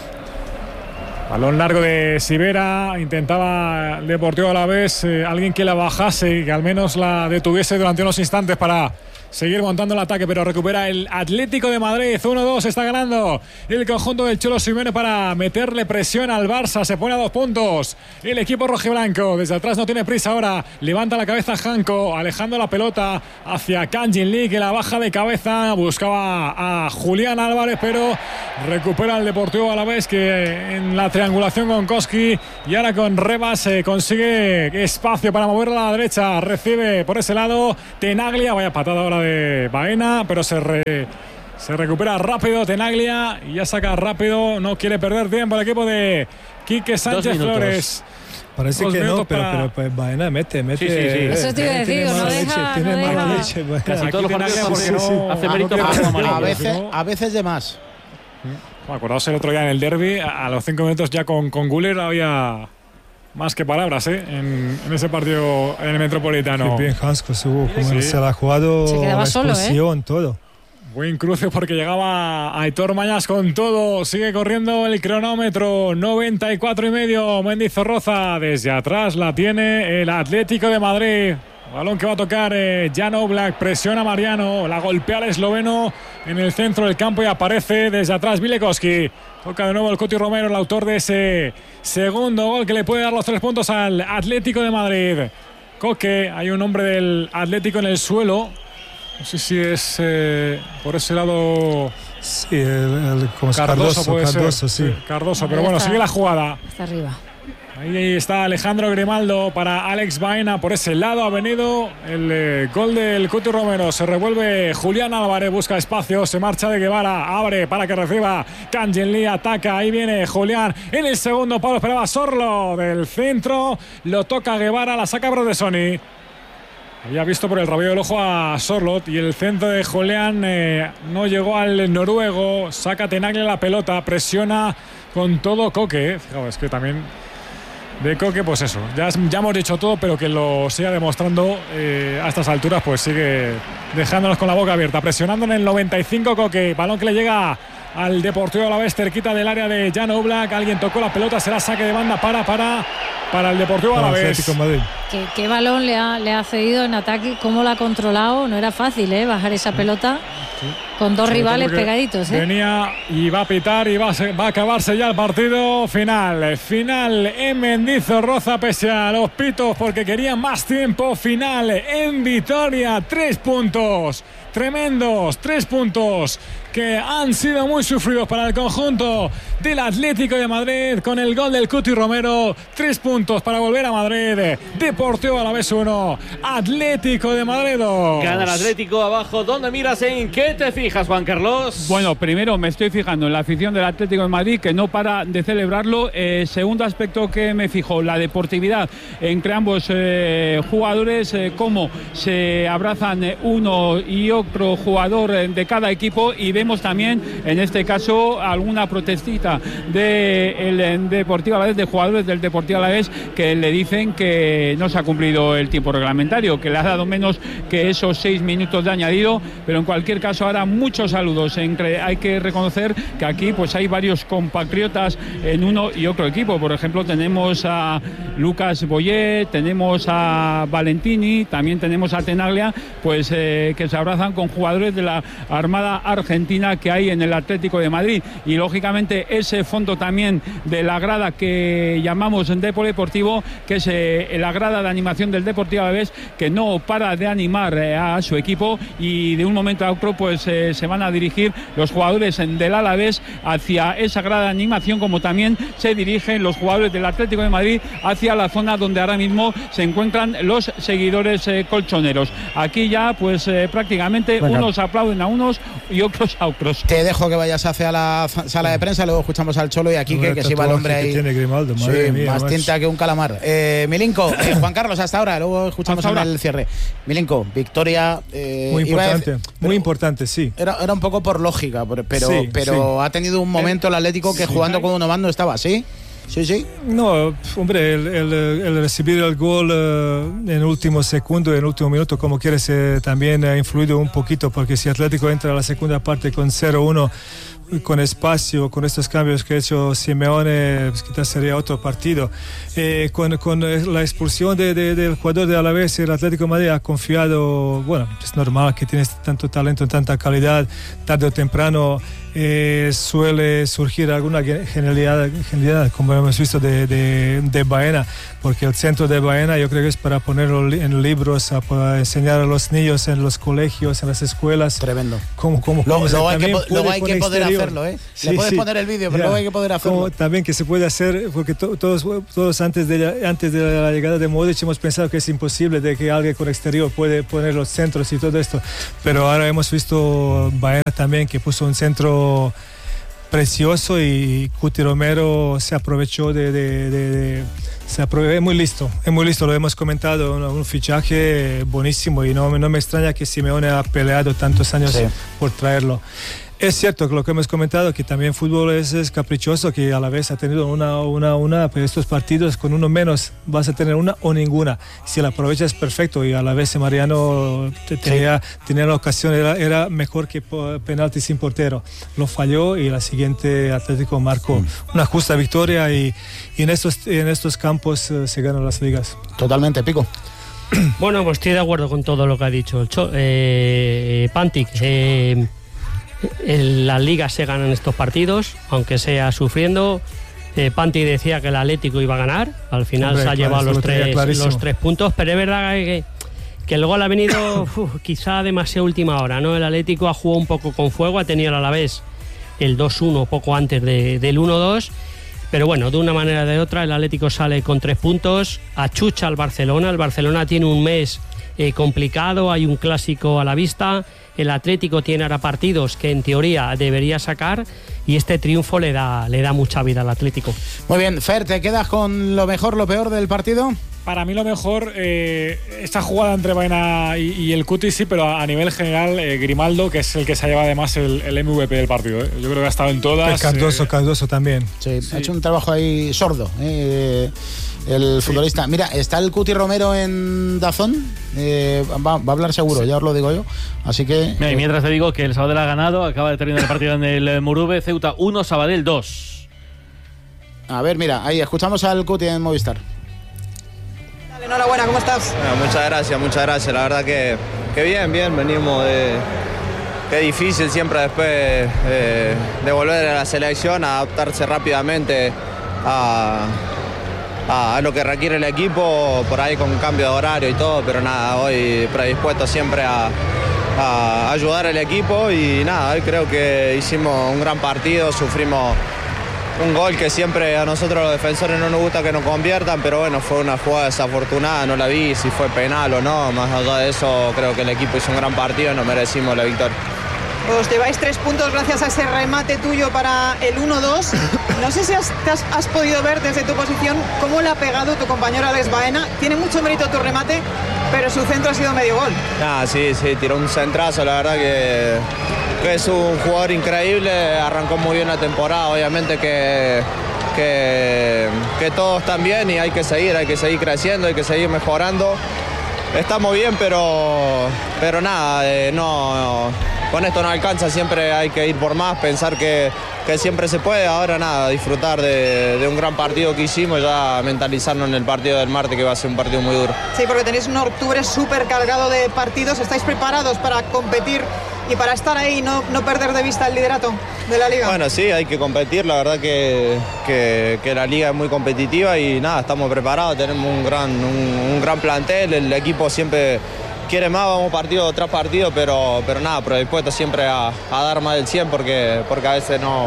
Balón largo de Sivera, intentaba el Deportivo Alavés, eh, alguien que la bajase y que al menos la detuviese durante unos instantes para seguir montando el ataque, pero recupera el Atlético de Madrid. uno dos, está ganando el conjunto del Cholo Simeone para meterle presión al Barça. Se pone a dos puntos el equipo rojiblanco. Desde atrás no tiene prisa ahora. Levanta la cabeza Janko, alejando la pelota hacia Kang Jin Lee, que la baja de cabeza. Buscaba a Julián Álvarez, pero recupera el Deportivo Alavés, que en la triangulación con Koski y ahora con Rebas se consigue espacio para moverla a la derecha. Recibe por ese lado Tenaglia. Vaya patada ahora de Baena, pero se, re, se recupera rápido Tenaglia y ya saca rápido, no quiere perder tiempo el equipo de Quique Sánchez Flores. Parece Dos que no, pero, para... pero pues Baena mete, mete. Sí, sí, sí. Eso te iba a decir, no deja, tiene no mala deja. leche. Baena. Casi todos los partidos porque no sí, hace sí. mérito a, a, veces, a veces de más. Bueno, acordaos el otro día en el derbi, a los cinco minutos ya con, con Güler había más que palabras, ¿eh? En, en ese partido en el Metropolitano. Qué bien Hansko se hubo, como sí. se la ha jugado, se quedaba la solo, expulsión, ¿eh? todo. Buen cruce porque llegaba Aitor Mañas con todo. Sigue corriendo el cronómetro. noventa y cuatro y medio. Mendizorroza desde atrás la tiene el Atlético de Madrid. Balón que va a tocar eh, Jan Oblak. Presiona a Mariano. La golpea al esloveno en el centro del campo y aparece desde atrás Vilekowski. Toca de nuevo el Cuti Romero, el autor de ese segundo gol que le puede dar los tres puntos al Atlético de Madrid. Coque, hay un hombre del Atlético en el suelo. No sé si es eh, por ese lado. Sí, el, el, como es Cardoso, Cardoso, puede Cardoso, ser. sí. Cardoso, pero bueno, está, sigue la jugada. Está arriba. Ahí está Alejandro Grimaldo para Alex Baena. Por ese lado ha venido el eh, gol del Cuti Romero. Se revuelve Julián Álvarez, busca espacio, se marcha de Guevara, abre para que reciba Kang Jin Lee, ataca, ahí viene Julián en el segundo palo, esperaba Sorlo del centro, lo toca Guevara, la saca Brodesoni. Había visto por el rabillo del ojo a Sorlot y el centro de Julián eh, no llegó al noruego. Saca Tenaglia la pelota, presiona con todo Coque. Fijaos, es que también de Coque, pues eso, ya, ya hemos dicho todo, pero que lo siga demostrando eh, a estas alturas, pues sigue dejándonos con la boca abierta. Presionando en el noventa y cinco Coque, balón que le llega al Deportivo Alavés, cerquita del área de Jan Oblak. Alguien tocó la pelota, será saque de banda para, para, para el Deportivo Alavés. ¿Qué, qué balón le ha, le ha cedido en ataque? ¿Cómo lo ha controlado? No era fácil, ¿eh? Bajar esa pelota sí. con dos Sobre rivales pegaditos. ¿eh? Venía y va a pitar y va a, va a acabarse ya el partido final. Final en Mendizorroza, pese a los pitos, porque querían más tiempo. Final en Vitoria, tres puntos. Tremendos, tres puntos que han sido muy sufridos para el conjunto del Atlético de Madrid con el gol del Cuti Romero. Tres puntos para volver a Madrid. Deportivo Alavés uno, Atlético de Madrid dos. Gana el Atlético abajo. ¿Dónde miras? ¿En qué te fijas, Juan Carlos? Bueno, primero me estoy fijando en la afición del Atlético de Madrid, que no para de celebrarlo. Eh, segundo aspecto que me fijo, la deportividad entre ambos eh, jugadores, eh, cómo se abrazan eh, uno y otro jugador eh, de cada equipo, y vemos también en este caso alguna protestita del de Deportivo Alavés, de jugadores del Deportivo Alavés, que le dicen que no se ha cumplido el tiempo reglamentario, que le ha dado menos que esos seis minutos de añadido. Pero en cualquier caso, ahora muchos saludos. Entre, hay que reconocer que aquí pues hay varios compatriotas en uno y otro equipo. Por ejemplo, tenemos a Lucas Boyé, tenemos a Valentini, también tenemos a Tenaglia, pues eh, que se abrazan con jugadores de la Armada Argentina que hay en el Atlético de Madrid. Y lógicamente ese fondo también de la grada que llamamos Depo Deportivo, que es eh, la grada de animación del Deportivo Alavés, que no para de animar eh, a su equipo, y de un momento a otro pues eh, eh, se van a dirigir los jugadores del Alavés hacia esa grada de animación, como también se dirigen los jugadores del Atlético de Madrid hacia la zona donde ahora mismo se encuentran los seguidores eh, colchoneros. Aquí ya pues eh, prácticamente Venga. unos aplauden a unos y otros a otros. Te dejo que vayas hacia la sala de prensa, luego escuchamos al Cholo y aquí que, que si va el hombre ahí. Tiene Grimaldo, sí, mía, más tinta que un calamar. Eh, Milinko, eh, Juan Carlos, hasta ahora, luego escuchamos en el cierre. Milinko, victoria. Eh, muy importante, decir, muy pero, importante, sí. Era, era un poco por lógica, pero, sí, pero sí. ha tenido un momento el Atlético que sí. jugando con uno más no estaba así. Sí, sí. No, hombre, el, el, el recibir el gol uh, en el último segundo, en el último minuto, como quieres, eh, también ha influido un poquito, porque si Atlético entra a la segunda parte con cero uno, con espacio, con estos cambios que ha hecho Simeone, pues quizás sería otro partido. Eh, con, con la expulsión de, de, del jugador de Alavés, el Atlético de Madrid ha confiado, bueno, es normal que tienes tanto talento, tanta calidad, tarde o temprano eh, suele surgir alguna genialidad, genialidad como hemos visto de, de, de Baena, porque el centro de Baena yo creo que es para ponerlo en libros, para enseñar a los niños en los colegios, en las escuelas. Tremendo. Cómo, cómo, luego, luego hay que, luego hay que poder hacerlo, ¿eh? Sí, Le puedes sí. poner el vídeo, pero yeah. luego hay que poder hacerlo. Como también que se puede hacer, porque to, todos, todos antes, de, antes de la llegada de Modric hemos pensado que es imposible de que alguien con exterior puede poner los centros y todo esto, pero ahora hemos visto Baena también que puso un centro precioso y Cuti Romero se aprovechó de, de, de, de se aprovechó, es muy listo, es muy listo, lo hemos comentado, un, un fichaje buenísimo y no, no me extraña que Simeone ha peleado tantos años sí. por traerlo. Es cierto que lo que hemos comentado, que también fútbol es, es caprichoso, que a la vez ha tenido una, una, una, pero estos partidos con uno menos vas a tener una o ninguna. Si la aprovechas perfecto y a la vez Mariano tenía, sí. tenía la ocasión, era, era mejor que penalti sin portero. Lo falló y la siguiente Atlético marcó mm. una justa victoria y, y en, estos, en estos campos uh, se ganan las ligas. Totalmente, Pico. Bueno, pues estoy de acuerdo con todo lo que ha dicho el Cho, eh, Pantic. Eh, En las ligas se ganan estos partidos, aunque sea sufriendo. eh, Panti decía que el Atlético iba a ganar, al final Hombre, se ha claro, llevado los tres, los tres puntos, pero es verdad que, que el gol ha venido uf, quizá demasiado última hora, ¿no? El Atlético ha jugado un poco con fuego, ha tenido el Alavés el dos uno poco antes de, del uno dos, pero bueno, de una manera o de otra el Atlético sale con tres puntos, achucha al Barcelona. El Barcelona tiene un mes eh, complicado, hay un clásico a la vista. El Atlético tiene ahora partidos que en teoría debería sacar y este triunfo le da, le da mucha vida al Atlético. Muy bien, Fer, ¿te quedas con lo mejor, lo peor del partido? Para mí lo mejor, eh, esta jugada entre Baena y, y el Cuti, sí, pero a nivel general, eh, Grimaldo, que es el que se ha llevado además el, el M V P del partido. ¿eh? Yo creo que ha estado en todas. Cardoso, eh, Cardoso también. Sí, sí, ha hecho un trabajo ahí sordo. Eh, el futbolista. Sí. Mira, está el Cuti Romero en Dazón. Eh, va, va a hablar seguro, sí. ya os lo digo yo. Así que. Mira, y mientras te digo que el Sabadell ha ganado, acaba de terminar el partido en el Murube. Ceuta uno, Sabadell dos. A ver, mira, ahí escuchamos al Cuti en Movistar. Enhorabuena, ¿cómo estás? Bueno, muchas gracias, muchas gracias. La verdad que, que bien, bien. Venimos de. Qué difícil siempre después eh, de volver a la selección, a adaptarse rápidamente a, a, a lo que requiere el equipo, por ahí con cambio de horario y todo, pero nada, hoy predispuesto siempre a, a ayudar al equipo y nada, hoy creo que hicimos un gran partido, sufrimos un gol que siempre a nosotros los defensores no nos gusta que nos conviertan, pero bueno, fue una jugada desafortunada, no la vi si fue penal o no, más allá de eso creo que el equipo hizo un gran partido y nos merecimos la victoria. Os lleváis tres puntos gracias a ese remate tuyo para el uno dos. No sé si has, has, has podido ver desde tu posición cómo le ha pegado tu compañero Alex Baena. Tiene mucho mérito tu remate, pero su centro ha sido medio gol. Ah, sí, sí, tiró un centrazo, la verdad que, que es un jugador increíble, arrancó muy bien la temporada, obviamente que, que, que todos están bien y hay que seguir, hay que seguir creciendo, hay que seguir mejorando. Estamos bien, pero, pero nada, eh, no, no, con esto no alcanza, siempre hay que ir por más, pensar que, que siempre se puede. Ahora nada, disfrutar de, de un gran partido que hicimos, ya mentalizarnos en el partido del martes, que va a ser un partido muy duro. Sí, porque tenéis un octubre súper cargado de partidos, ¿estáis preparados para competir y para estar ahí y no, no perder de vista el liderato de la Liga? Bueno, sí, hay que competir, la verdad que, que, que la Liga es muy competitiva y nada, estamos preparados, tenemos un gran, un, un gran plantel, el equipo siempre quiere más, vamos partido tras partido, pero, pero nada, predispuesto siempre a, a dar más del cien porque, porque a veces no,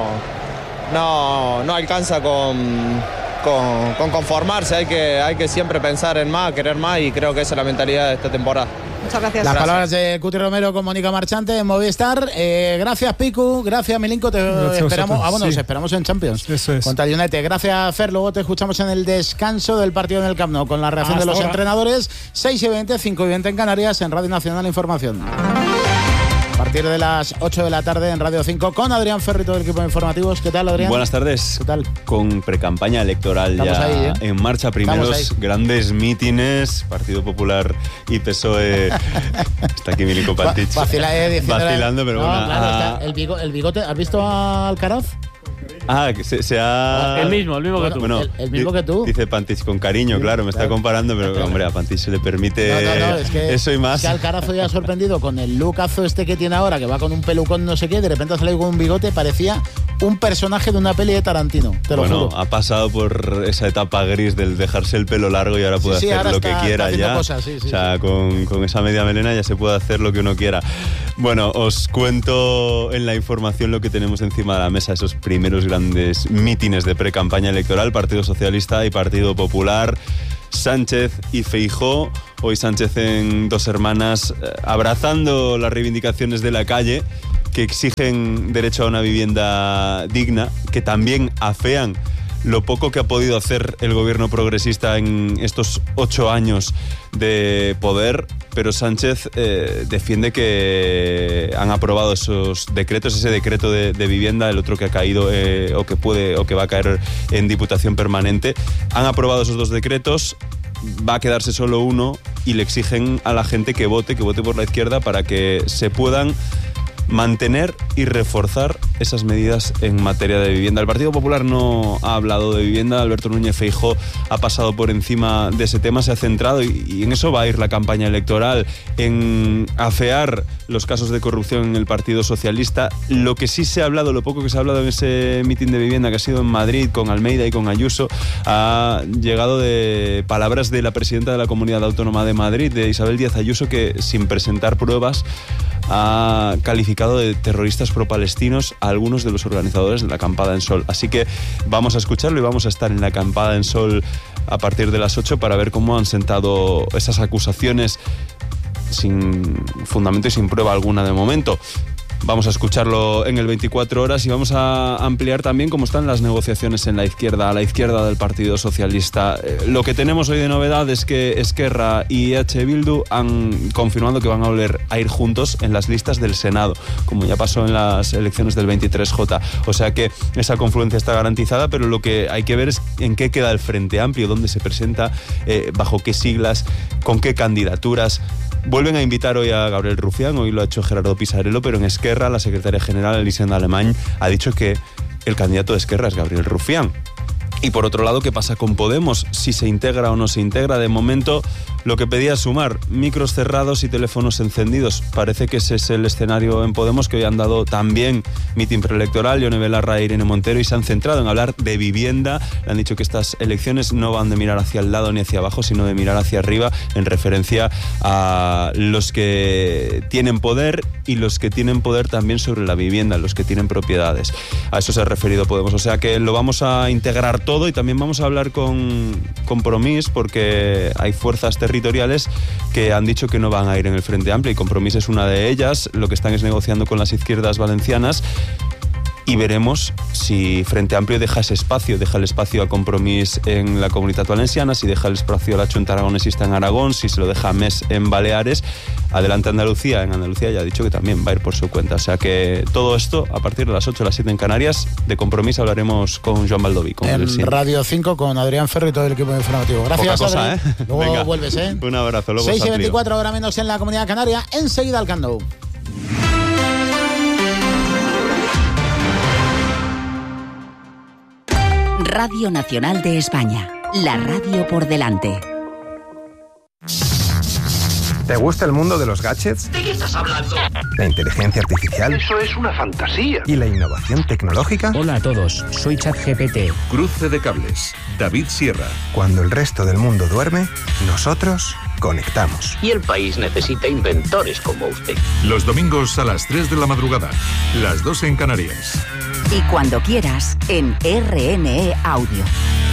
no, no alcanza con, con, con conformarse, hay que, hay que siempre pensar en más, querer más y creo que esa es la mentalidad de esta temporada. Muchas gracias. Las gracias. palabras de Cuti Romero con Mónica Marchante en Movistar. Eh, gracias, Picu. Gracias, Milinko. Te Gracias esperamos. Ah, bueno, sí. os esperamos en Champions. Eso es. Contra el United. Gracias, Fer. Luego te escuchamos en el descanso del partido en el Camp Nou con la reacción Hasta de los ahora. entrenadores. seis y veinte, cinco y veinte en Canarias, en Radio Nacional Información. A partir de las ocho de la tarde en Radio cinco con Adrián Ferri, todo el equipo de informativos. ¿Qué tal, Adrián? Buenas tardes. ¿Qué tal? Con precampaña electoral Estamos ya ahí, ¿eh? en marcha. Primeros Estamos ahí. grandes mítines, Partido Popular y P S O E. Está aquí Milinko Va- Pantich. vacila, eh, diciéndole- Vacilando, pero No, bueno. claro, ah, está el, bigo- el bigote. ¿Has visto a Alcaraz? ah, que se, se ha... El mismo, el mismo que tú. Bueno, el- el mismo di- que tú. Dice Pantich con cariño, claro, me está claro. comparando, pero hombre, a Pantich se le permite No, no, no, es que, eso y más. es que Alcaraz hoy ha sorprendido con el lookazo este que tiene ahora, que va con un pelucón no sé qué, de repente ha salido con un bigote, parecía un personaje de una peli de Tarantino, te lo Bueno, juro. ha pasado por esa etapa gris del dejarse el pelo largo y ahora puede Sí, sí, hacer ahora lo está- que quiera está haciendo ya. cosas, sí, sí, o sea, con, con esa media melena ya se puede hacer lo que uno quiera. Bueno, os cuento en la información lo que tenemos encima de la mesa, esos primeros grandes mítines de pre-campaña electoral, Partido Socialista y Partido Popular. Sánchez y Feijóo, hoy Sánchez en Dos Hermanas, eh, abrazando las reivindicaciones de la calle que exigen derecho a una vivienda digna, que también afean lo poco que ha podido hacer el gobierno progresista en estos ocho años de poder, pero Sánchez eh, defiende que han aprobado esos decretos, ese decreto de, de vivienda, el otro que ha caído eh, o que puede o que va a caer en Diputación Permanente. Han aprobado esos dos decretos, va a quedarse solo uno y le exigen a la gente que vote, que vote por la izquierda para que se puedan mantener y reforzar esas medidas en materia de vivienda. El Partido Popular no ha hablado de vivienda, Alberto Núñez Feijóo ha pasado por encima de ese tema, se ha centrado y, y en eso va a ir la campaña electoral, en afear los casos de corrupción en el Partido Socialista. Lo que sí se ha hablado, lo poco que se ha hablado en ese mitin de vivienda que ha sido en Madrid con Almeida y con Ayuso, ha llegado de palabras de la presidenta de la Comunidad Autónoma de Madrid, de Isabel Díaz Ayuso, que sin presentar pruebas ha calificado de terroristas pro-palestinos a algunos de los organizadores de la Acampada en Sol. Así que vamos a escucharlo y vamos a estar en la Acampada en Sol a partir de las ocho para ver cómo han sentado esas acusaciones sin fundamento y sin prueba alguna de momento. Vamos a escucharlo en el veinticuatro horas y vamos a ampliar también cómo están las negociaciones en la izquierda, a la izquierda del Partido Socialista. Eh, lo que tenemos hoy de novedad es que Esquerra y H. Bildu han confirmado que van a volver a ir juntos en las listas del Senado, como ya pasó en las elecciones del veintitrés J. O sea que esa confluencia está garantizada, pero lo que hay que ver es en qué queda el Frente Amplio, dónde se presenta, eh, bajo qué siglas, con qué candidaturas. Vuelven a invitar hoy a Gabriel Rufián, hoy lo ha hecho Gerardo Pisarello, pero en Esquerra la secretaria general Elisenda Alemany ha dicho que el candidato de Esquerra es Gabriel Rufián. Y por otro lado, ¿qué pasa con Podemos? Si se integra o no se integra. De momento, lo que pedía Sumar, micros cerrados y teléfonos encendidos. Parece que ese es el escenario en Podemos, que hoy han dado también mitin preelectoral, Yone Belarra e Irene Montero, y se han centrado en hablar de vivienda. Le han dicho que estas elecciones no van de mirar hacia el lado ni hacia abajo, sino de mirar hacia arriba, en referencia a los que tienen poder y los que tienen poder también sobre la vivienda, los que tienen propiedades. A eso se ha referido Podemos. O sea que lo vamos a integrar todo y también vamos a hablar con Compromís, porque hay fuerzas territoriales que han dicho que no van a ir en el Frente Amplio y Compromís es una de ellas. Lo que están es negociando con las izquierdas valencianas y veremos si Frente Amplio deja ese espacio, deja el espacio a Compromís en la Comunitat Valenciana, si deja el espacio a la Junta Aragonesista en Aragón, si se lo deja a M E S en Baleares. Adelante Andalucía, en Andalucía ya ha dicho que también va a ir por su cuenta. O sea que todo esto a partir de las ocho, las siete en Canarias. De Compromís hablaremos con Joan Baldoví. Con en el Radio cinco con Adrián Ferri y todo el equipo informativo. Gracias, Poca cosa, Adri. ¿eh? Luego Venga. vuelves, ¿eh? Un abrazo, luego seis y os amplío. veinticuatro, ahora menos en la Comunidad Canaria. Enseguida al Camp Nou. Radio Nacional de España, la radio por delante. ¿Te gusta el mundo de los gadgets? ¿De qué estás hablando? ¿La inteligencia artificial? Eso es una fantasía. ¿Y la innovación tecnológica? Hola a todos, soy ChatGPT. Cruce de cables, David Sierra. Cuando el resto del mundo duerme, nosotros conectamos. Y el país necesita inventores como usted. Los domingos a las tres de la madrugada, las dos en Canarias. Y cuando quieras, en R N E Audio.